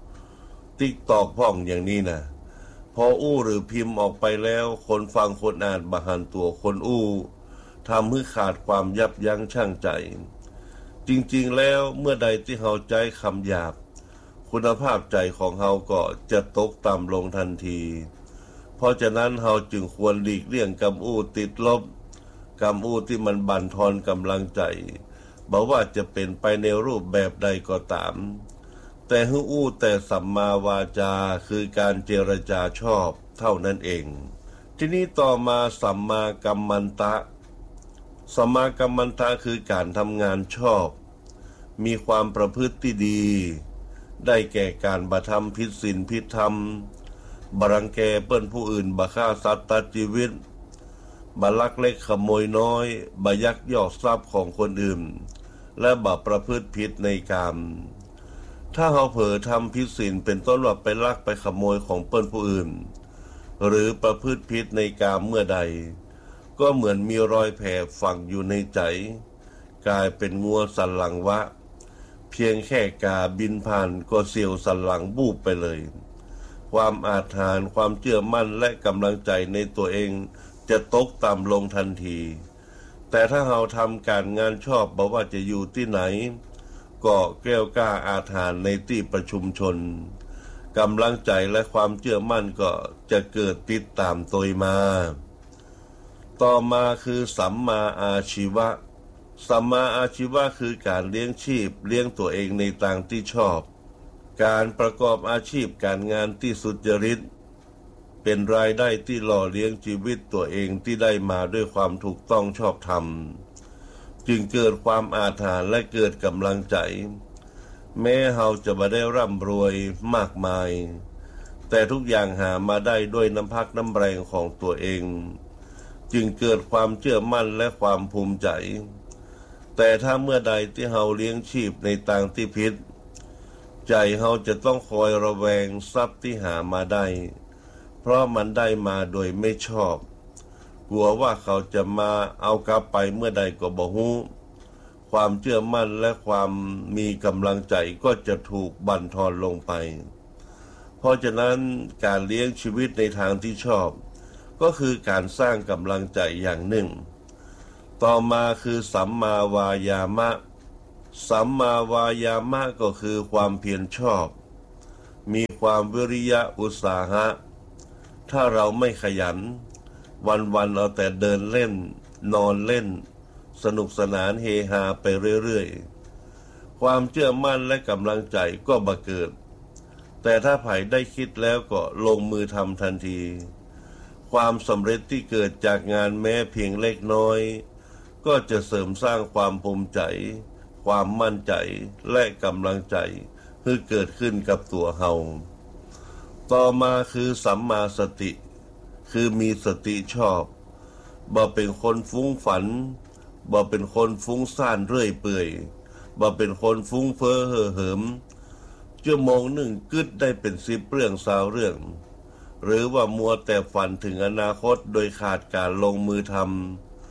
TikTok พ่องอย่างนี้นะพออู้หรือพิมพ์ออกไปแล้วคนฟังคนอ่านบหันตัวคนอู้ทำให้ขาดความยับยั้งชั่งใจจริงๆแล้วเมื่อใดที่เฮาใจคำหยาบคุณภาพใจของเฮาก็จะตกต่ำลงทันทีเพราะฉะนั้นเฮาจึงควรหลีกเลี่ยงคำอู้ติดลบคำอู้ที่มันบั่นทอนกำลังใจบอกว่าจะเป็นไปในรูปแบบใดก็ตามแต่ให้อู้แต่สัมมาวาจาคือการเจรจาชอบเท่านั้นเองทีนี้ต่อมาสัมมากัมมันตะสัมมากัมมันตะคือการทำงานชอบมีความประพฤติที่ดีได้แก่การบ่ทำผิดศีลผิดธรรมบ่รังแกเปิ้นผู้อื่นบ่ฆ่าสัตว์ตัดชีวิตบ่ลักเล็กขโมยน้อยบ่ยักยอกทรัพย์ของคนอื่นและบ่ประพฤติผิดในกามถ้าเฮาเผลอทำผิดศีลเป็นต้นว่าไปลักไปขโมยของเปิ้นผู้อื่นหรือประพฤติผิดในกามเมื่อใดก็เหมือนมีรอยแผลฝังอยู่ในใจกลายเป็นงัวสันหลังวะเพียงแค่กาบินผ่านก็เสียวสันหลังบูบไปเลยความอาถรรพ์ความเชื่อมั่นและกำลังใจในตัวเองจะตกต่ำลงทันทีแต่ถ้าเราทำการงานชอบบอกว่าจะอยู่ที่ไหนก็แก้วกล้าอาถรรพ์ในที่ประชุมชนกำลังใจและความเชื่อมั่นก็จะเกิดติดตามตัวมาต่อมาคือสัมมาอาชีวะสัมมาอาชีวะคือการเลี้ยงชีพเลี้ยงตัวเองในทางที่ชอบการประกอบอาชีพการงานที่สุจริตเป็นรายได้ที่หล่อเลี้ยงชีวิตตัวเองที่ได้มาด้วยความถูกต้องชอบธรรมจึงเกิดความอาถรรพ์และเกิดกำลังใจแม้เฮาจะไม่ได้ร่ำรวยมากมายแต่ทุกอย่างหามาได้ด้วยน้ำพักน้ำแรงของตัวเองจึงเกิดความเชื่อมั่นและความภูมิใจแต่ถ้าเมื่อใดที่เฮาเลี้ยงชีพในทางที่ผิดใจเฮาจะต้องคอยระแวงทรัพย์ที่หามาได้เพราะมันได้มาโดยไม่ชอบกลัวว่าเขาจะมาเอากลับไปเมื่อใดก็บ่ฮู้ความเชื่อมั่นและความมีกำลังใจก็จะถูกบั่นทอนลงไปเพราะฉะนั้นการเลี้ยงชีวิตในทางที่ชอบก็คือการสร้างกำลังใจอย่างหนึ่งต่อมาคือสัมมาวายามะสัมมาวายามะก็คือความเพียรชอบมีความวิริยะอุตสาหะถ้าเราไม่ขยันวันๆเอาแต่เดินเล่นนอนเล่นสนุกสนานเฮฮาไปเรื่อยๆความเชื่อมั่นและกำลังใจก็บังเกิดแต่ถ้าไผ่ได้คิดแล้วก็ลงมือทำทันทีความสำเร็จที่เกิดจากงานแม้เพียงเล็กน้อยก็จะเสริมสร้างความภูมิใจความมั่นใจและกำลังใจให้เกิดขึ้นกับตัวเฮาต่อมาคือสัมมาสติคือมีสติชอบบ่เป็นคนฟุ้งฝันบ่เป็นคนฟุ้งซ่านเรื่อยเปื่อยบ่เป็นคนฟุ้งเฟ้อเห่อเหิมชั่วโมงหนึ่งกึดได้เป็นสิบเรื่องสาวเรื่องหรือว่ามัวแต่ฝันถึงอนาคตโดยขาดการลงมือทำ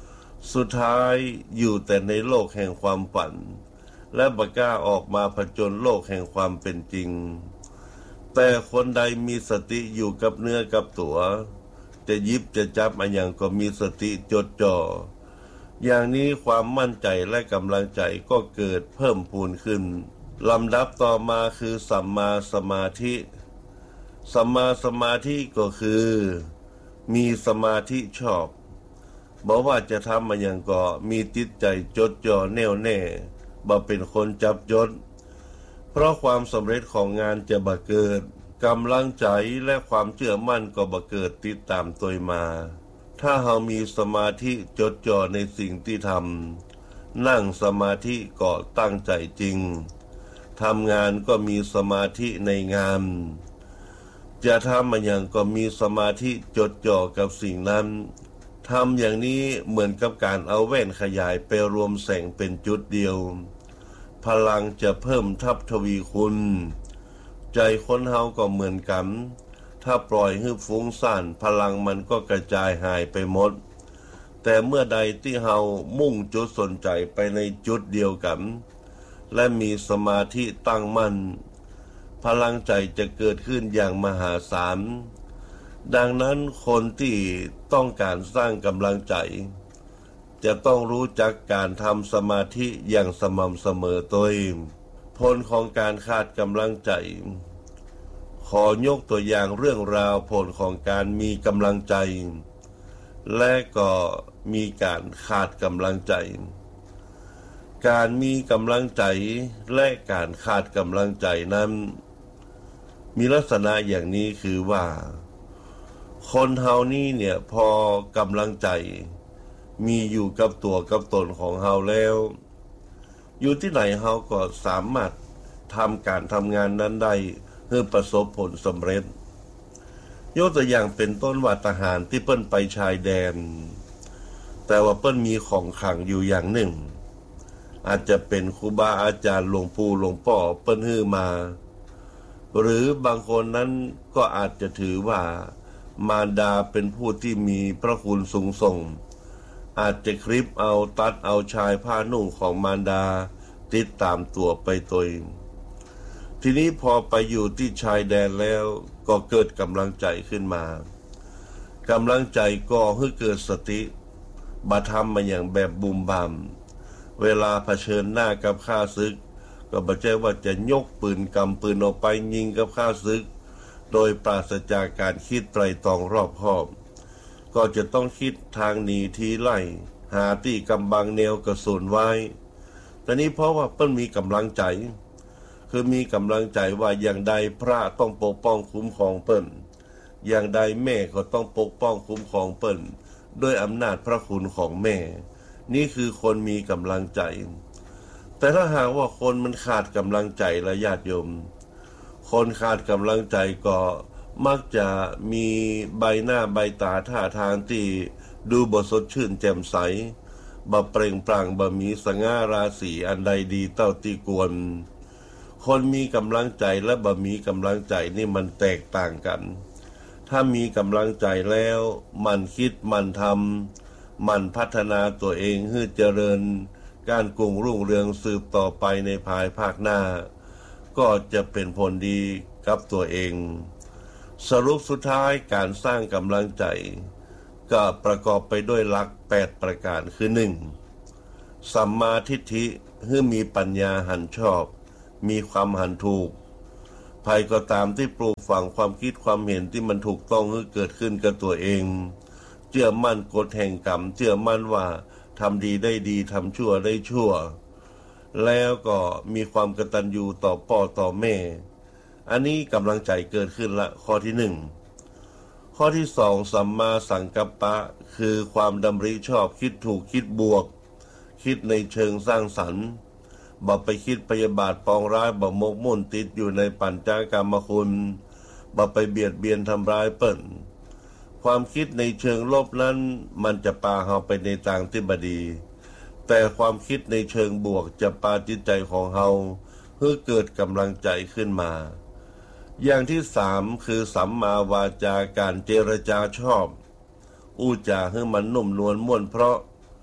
สุดท้ายอยู่แต่ในโลกแห่งความฝันและบ่กล้าออกมาผจญโลกแห่งความเป็นจริงแต่คนใดมีสติอยู่กับเนื้อกับตัวจะยิบจะจับอะไรอย่างก็มีสติจดจ่ออย่างนี้ความมั่นใจและกำลังใจก็เกิดเพิ่มพูนขึ้นลำดับต่อมาคือสัมมาสมาธิสัมมาสมาธิก็คือมีสมาธิชอบบอกว่าจะทำอะไรอย่างก็มีจิตใจจดจ่อแน่วแน่บ่เป็นคนจับจดเพราะความสำเร็จของงานจะบ่เกิดกำลังใจและความเชื่อมั่นก็บ่เกิดติดตามตัวมาถ้าเรามีสมาธิจดจ่อในสิ่งที่ทำนั่งสมาธิก็ตั้งใจจริงทำงานก็มีสมาธิในงานจะทำอะไรอย่างก็มีสมาธิจดจ่อกับสิ่งนั้นทำอย่างนี้เหมือนกับการเอาแว่นขยายไปรวมแสงเป็นจุดเดียวพลังจะเพิ่มทับทวีคุณใจคนเฮาก็เหมือนกันถ้าปล่อยให้ฟุ้งซ่านพลังมันก็กระจายหายไปหมดแต่เมื่อใดที่เฮามุ่งจุดสนใจไปในจุดเดียวกันและมีสมาธิตั้งมั่นพลังใจจะเกิดขึ้นอย่างมหาศาลดังนั้นคนที่ต้องการสร้างกำลังใจจะต้องรู้จักการทำสมาธิอย่างสม่ำเสมอตัวเองผลของการขาดกำลังใจขอยกตัวอย่างเรื่องราวผลของการมีกำลังใจและก็มีการขาดกำลังใจการมีกำลังใจและการขาดกำลังใจนั้นมีลักษณะอย่างนี้คือว่าคนเฮานี่เนี่ยพอกำลังใจมีอยู่กับตัวกับตนของเฮาแล้วอยู่ที่ไหนเฮาก็สามารถทำการทำงานนั้นได้เพื่อประสบผลสำเร็จยกตัวอย่างเป็นต้นว่าทหารที่เปิ้นไปชายแดนแต่ว่าเปิ้นมีของขลังอยู่อย่างหนึ่งอาจจะเป็นครูบาอาจารย์หลวงปู่หลวงพ่อเปิ้นฮื้อมาหรือบางคนนั้นก็อาจจะถือว่ามารดาเป็นผู้ที่มีพระคุณสูงส่งอาจจะคลิปเอาตัดเอาชายผ้านุ่งของมารดาติดตามตัวไปตัวเองทีนี้พอไปอยู่ที่ชายแดนแล้วก็เกิดกำลังใจขึ้นมากำลังใจก็ให้เกิดสติบัตรทำมาอย่างแบบบุมบามเวลาเผชิญหน้ากับข้าศึกก็บ่ใช่ว่าจะยกปืนกำปืนออกไปยิงกับข้าศึกโดยปราศจากการคิดไตร่ตรองรอบคอบก็จะต้องคิดทางหนีทีไล่หาที่กำบังแนวกระสุนไว้แต่นี้เพราะว่าเปิ้นมีกำลังใจคือมีกำลังใจว่าอย่างใดพระต้องปกป้องคุ้มครองเปิ้นอย่างใดแม่ก็ต้องปกป้องคุ้มครองเปิ้นด้วยอำนาจพระคุณของแม่นี่คือคนมีกำลังใจแต่ถ้าหากว่าคนมันขาดกำลังใจและญาติโยมคนขาดกำลังใจก็มักจะมีใบหน้าใบตาท่าทางที่ดูบ่สดชื่นแจ่มใสบ่เปล่งปลั่งบ่มีสง่าราศีอันใดดีเต้าตีกวนคนมีกำลังใจและบ่มีกำลังใจนี่มันแตกต่างกันถ้ามีกำลังใจแล้วมันคิดมันทำมันพัฒนาตัวเองให้เจริญการกุ้งรุ่งเรืองสืบต่อไปในภายภาคหน้าก็จะเป็นผลดีกับตัวเองสรุปสุดท้ายการสร้างกำลังใจก็ประกอบไปด้วยหลักแปดประการคือหนึ่งสัมมาทิฏฐิให้มีปัญญาหันชอบมีความหันถูกภัยก็ตามที่ปลูกฝังความคิดความเห็นที่มันถูกต้องให้เกิดขึ้นกับตัวเองเชื่อมั่นกฎแห่งกรรมเชื่อมั่นว่าทำดีได้ดีทำชั่วได้ชั่วแล้วก็มีความกตัญญูต่อพ่อต่อแม่อันนี้กำลังใจเกิดขึ้นละข้อที่หนึ่งข้อที่สองสัมมาสังกัปปะคือความดำริชอบคิดถูกคิดบวกคิดในเชิงสร้างสรรค์บ่ไปคิดพยาบาทปองร้ายบ่มกมุ่นติดอยู่ในปัญจกามคุณบ่ไปเบียดเบียนทำร้ายเปิ้นความคิดในเชิงลบนั้นมันจะพาเฮาไปในทางที่บ่ดีแต่ความคิดในเชิงบวกจะพาจิตใจของเฮาให้เกิดกำลังใจขึ้นมาอย่างที่สามคือสัมมาวาจาการเจรจาชอบอู้จาให้มันนุ่มนวลม่วนเพราะ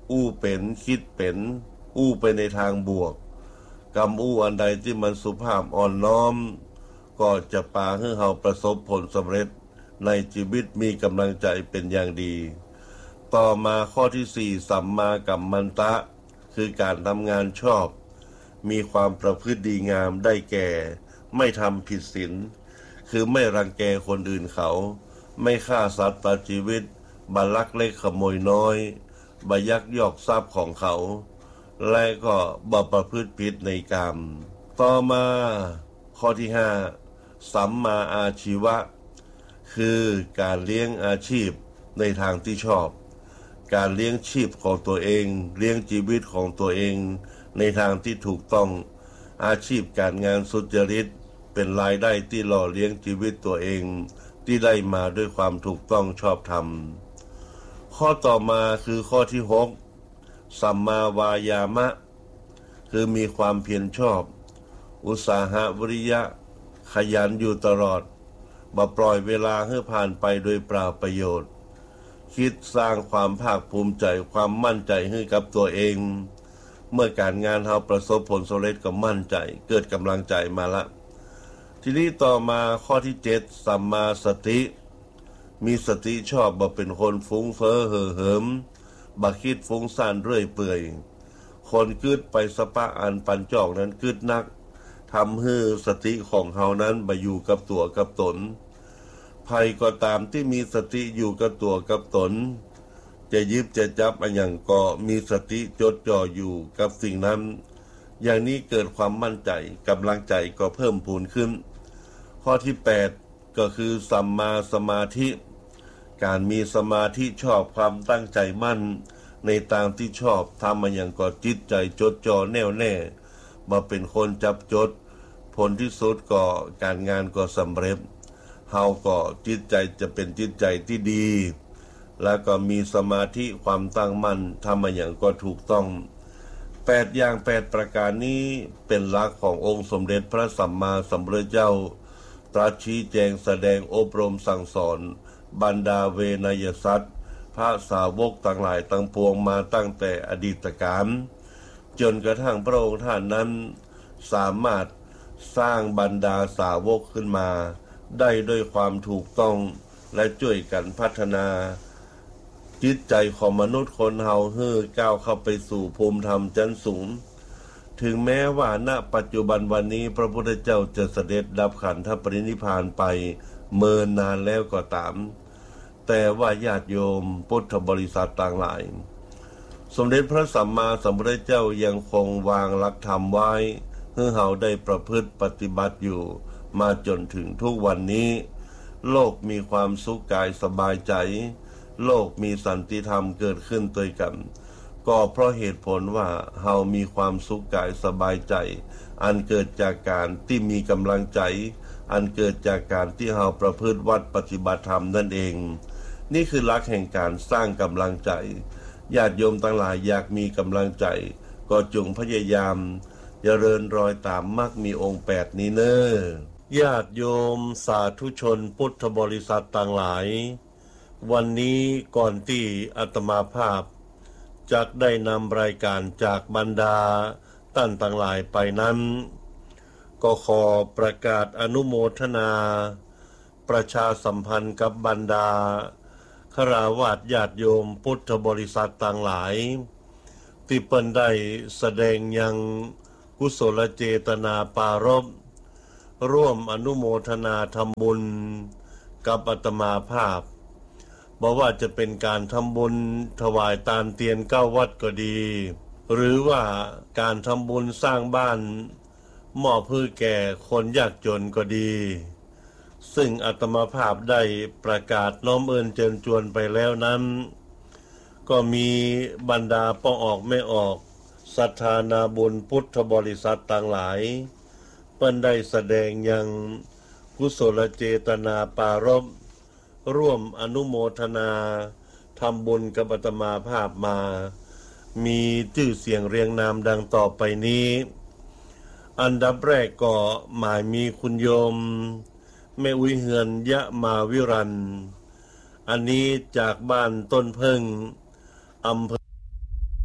อู้เป็นคิดเป็นอู้ไปในทางบวกกรรมอู้อันใดที่มันสุภาพอ่อนน้อมก็จะพาให้เราประสบผลสำเร็จในชีวิตมีกำลังใจเป็นอย่างดีต่อมาข้อที่สี่สัมมากัมมันตะคือการทำงานชอบมีความประพฤติดีงามได้แก่ไม่ทำผิดศีลคือไม่รังแกคนอื่นเขาไม่ฆ่าสัตว์ตัดชีวิตบัลลักเล็กขโมยน้อยบยักยอกทรัพย์ของเขาและก็บ่ประพฤติผิดในกรรมต่อมาข้อที่ห้าสัมมาอาชีวะคือการเลี้ยงอาชีพในทางที่ชอบการเลี้ยงชีพของตัวเองเลี้ยงชีวิตของตัวเองในทางที่ถูกต้องอาชีพการงานสุจริตเป็นรายได้ที่หล่อเลี้ยงชีวิตตัวเองที่ได้มาด้วยความถูกต้องชอบธรรมข้อต่อมาคือข้อที่หกสัมมาวายามะคือมีความเพียรชอบอุตสาหะวิริยะขยันอยู่ตลอดบ่ปล่อยเวลาให้ผ่านไปโดยเปล่าประโยชน์คิดสร้างความภาคภูมิใจความมั่นใจให้กับตัวเองเมื่อการงานเราประสบผลสำเร็จก็มั่นใจเกิดกำลังใจมาละทีนี้ต่อมาข้อที่เจ็ดสัมมาสติมีสติชอบบ่เป็นคนฟุ้งเฟ้อเห่อเหิมบ่คิดฟุ้งซ่านเรื่อยเปื่อยคนกึดไปสปะอันปันจอกนั้นกึดนักทำให้สติของเขานั้นบ่อยู่กับตัวกับตนภัยก็ตามที่มีสติอยู่กับตัวกับตนจะยิบจะจับอันอย่างก็มีสติจดจ่ออยู่กับสิ่งนั้นอย่างนี้เกิดความมั่นใจกำลังใจก็เพิ่มพูนขึ้นข้อที่แปดก็คือสัมมาสมาธิการมีสมาธิชอบความตั้งใจมั่นในทางที่ชอบทำมันอย่างก็จิตใจจดจ่อแน่วแน่มาเป็นคนจับจดผลที่สุดก็การงานก็สำเร็จเฮาก็จิตใจจะเป็นจิตใจที่ดีแล้วก็มีสมาธิความตั้งมั่นทำมันอย่างก็ถูกต้องแปดอย่างแปดประการนี้เป็นหลักขององค์สมเด็จพระสัมมาสัมพุทธเจ้าตรัสชี้แจงแสดงอบรมสั่งสอนบรรดาเวนยสัตว์พระสาวกต่างหลายตั้งปวงมาตั้งแต่อดีตกาลจนกระทั่งพระองค์ท่านนั้นสามารถสร้างบรรดาสาวกขึ้นมาได้ด้วยความถูกต้องและช่วยกันพัฒนาจิตใจของมนุษย์คนเฮาให้ก้าวเข้าไปสู่ภูมิธรรมชั้นสูงถึงแม้ว่าณปัจจุบันวันนี้พระพุทธเจ้าจะเสด็จดับขันธปรินิพพานไปเมินนานแล้วก็ตามแต่ว่าญาติโยมพุทธบริษัทต่างหลายสมเด็จพระสัมมาสัมพุทธเจ้ายังคงวางหลักธรรมไว้ให้เฮาได้ประพฤติปฏิบัติอยู่มาจนถึงทุกวันนี้โลกมีความสุขกายสบายใจโลกมีสันติธรรมเกิดขึ้นด้วยกันก็เพราะเหตุผลว่าเฮามีความสุขกายสบายใจอันเกิดจากการที่มีกำลังใจอันเกิดจากการที่เฮาประพฤติวัดปฏิบัติธรรมนั่นเองนี่คือหลักแห่งการสร้างกำลังใจญาติโยมทั้งหลายอยากมีกำลังใจก็จงพยายามเจริญรอยตามมรรคมีองค์แปดนี้เน้อญาติโยมสาธุชนพุทธบริษัทต่างหลายวันนี้ก่อนที่อาตมาภาพจักได้นำรายการจากบรรดาท่านต่างหลายไปนั้นก็ขอประกาศอนุโมทนาประชาสัมพันธ์กับบรรดาฆราวาสญาติโยมพุทธบริษัทต่างหลายที่เปิ้นได้แสดงยังกุศลเจตนาปารภร่วมอนุโมทนาทำบุญกับอาตมาภาพบอกว่าจะเป็นการทำบุญถวายตานเตียนเก้าวัดก็ดีหรือว่าการทำบุญสร้างบ้านมอบให้แก่คนยากจนก็ดีซึ่งอาตมาภาพได้ประกาศน้อมเอิญเชิญชวนไปแล้วนั้นก็มีบรรดาป้อออกไม่ออกศรัทธานาบุญพุทธบริษัทต่างหลายเปิ้นได้แสดงยังกุศลเจตนาปารภร่วมอนุโมทนาทำบุญกับอาตมาภาพมามีชื่อเสียงเรียงนามดังต่อไปนี้อันดับแรกก็หมายมีคุณโยมแม่อุ้ยเฮือนยะมาวิรันอันนี้จากบ้านต้นเพิ่งอำเภอ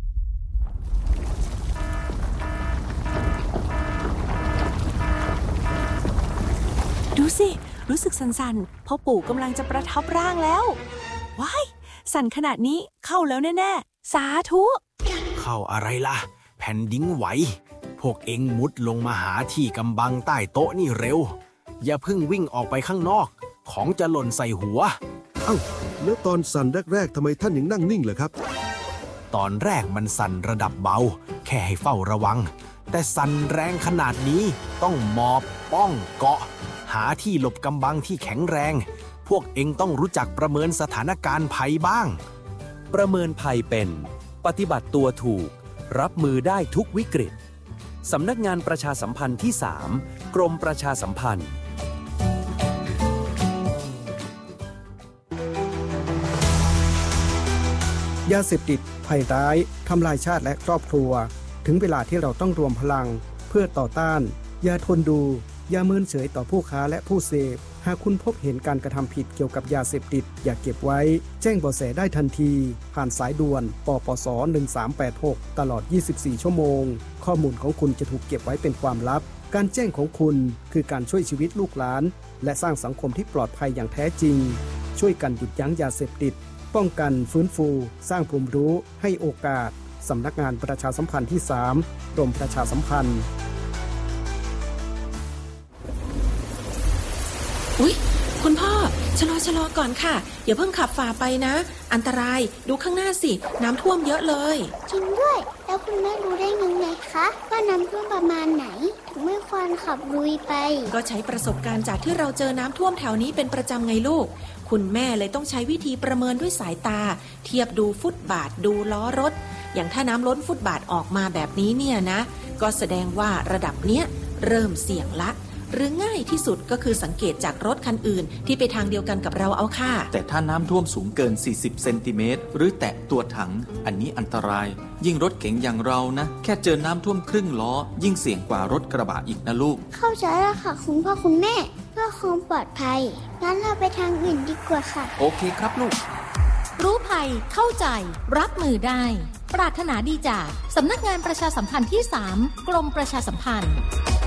สั่นๆพ่อปู่กำลังจะประทับร่างแล้วว้ายสั่นขนาดนี้เข้าแล้วแน่ๆสาธุเข้าอะไรล่ะแผ่นดินไหวพวกเอ็งมุดลงมาหาที่กำบังใต้โต๊ะนี่เร็วอย่าเพิ่งวิ่งออกไปข้างนอกของจะหล่นใส่หัวเอ้าแล้วตอนสั่นแรกๆทำไมท่านยังนั่งนิ่งเหรอครับตอนแรกมันสั่นระดับเบาแค่ให้เฝ้าระวังแต่สั่นแรงขนาดนี้ต้องหมอบป้องเกาะหาที่หลบกำบังที่แข็งแรงพวกเอ็งต้องรู้จักประเมินสถานการณ์ภัยบ้างประเมินภัยเป็นปฏิบัติตัวถูกรับมือได้ทุกวิกฤตสำนักงานประชาสัมพันธ์ที่สามกรมประชาสัมพันธ์ยาเสพติดภัยร้ายทำลายชาติและครอบครัวถึงเวลาที่เราต้องรวมพลังเพื่อต่อต้านอย่าทนดูอย่าเมินเฉยต่อผู้ค้าและผู้เสพหากคุณพบเห็นการกระทำผิดเกี่ยวกับยาเสพติดอย่าเก็บไว้แจ้งเบาะแสได้ทันทีผ่านสายด่วนปปสหนึ่งสามแปดหกตลอดยี่สิบสี่ชั่วโมงข้อมูลของคุณจะถูกเก็บไว้เป็นความลับการแจ้งของคุณคือการช่วยชีวิตลูกหลานและสร้างสังคมที่ปลอดภัยอย่างแท้จริงช่วยกันหยุดยั้งยาเสพติดป้องกันฟื้นฟูสร้างภูมิรู้ให้โอกาสสำนักงานประชาสัมพันธ์ที่สามกรมประชาสัมพันธ์อุ๊ยคุณพ่อชะลอชะลอก่อนค่ะอย่าเพิ่งขับฝ่าไปนะอันตรายดูข้างหน้าสิน้ำท่วมเยอะเลยจริงด้วยแล้วคุณแม่รู้ได้ยังไงคะว่าน้ำท่วมประมาณไหนถึงไม่ควรขับลุยไปก็ใช้ประสบการณ์จากที่เราเจอน้ำท่วมแถวนี้เป็นประจำไงลูกคุณแม่เลยต้องใช้วิธีประเมินด้วยสายตาเทียบดูฟุตบาทดูล้อรถอย่างถ้าน้ำล้นฟุตบาทออกมาแบบนี้เนี่ยนะก็แสดงว่าระดับเนี้ยเริ่มเสี่ยงละหรือง่ายที่สุดก็คือสังเกตจากรถคันอื่นที่ไปทางเดียวกันกับเราเอาค่ะแต่ถ้าน้ำท่วมสูงเกินสี่สิบเซนติเมตรหรือแตะตัวถังอันนี้อันตรายยิ่งรถเก๋งอย่างเรานะแค่เจอน้ำท่วมครึ่งล้อยิ่งเสี่ยงกว่ารถกระบะอีกนะลูกเข้าใจแล้วค่ะคุณพ่อคุณแม่เพื่อความปลอดภัยงั้นเราไปทางอื่นดีกว่าค่ะโอเคครับลูกรู้ภัยเข้าใจรับมือได้ปรารถนาดีจากสำนักงานประชาสัมพันธ์ที่สามกรมประชาสัมพันธ์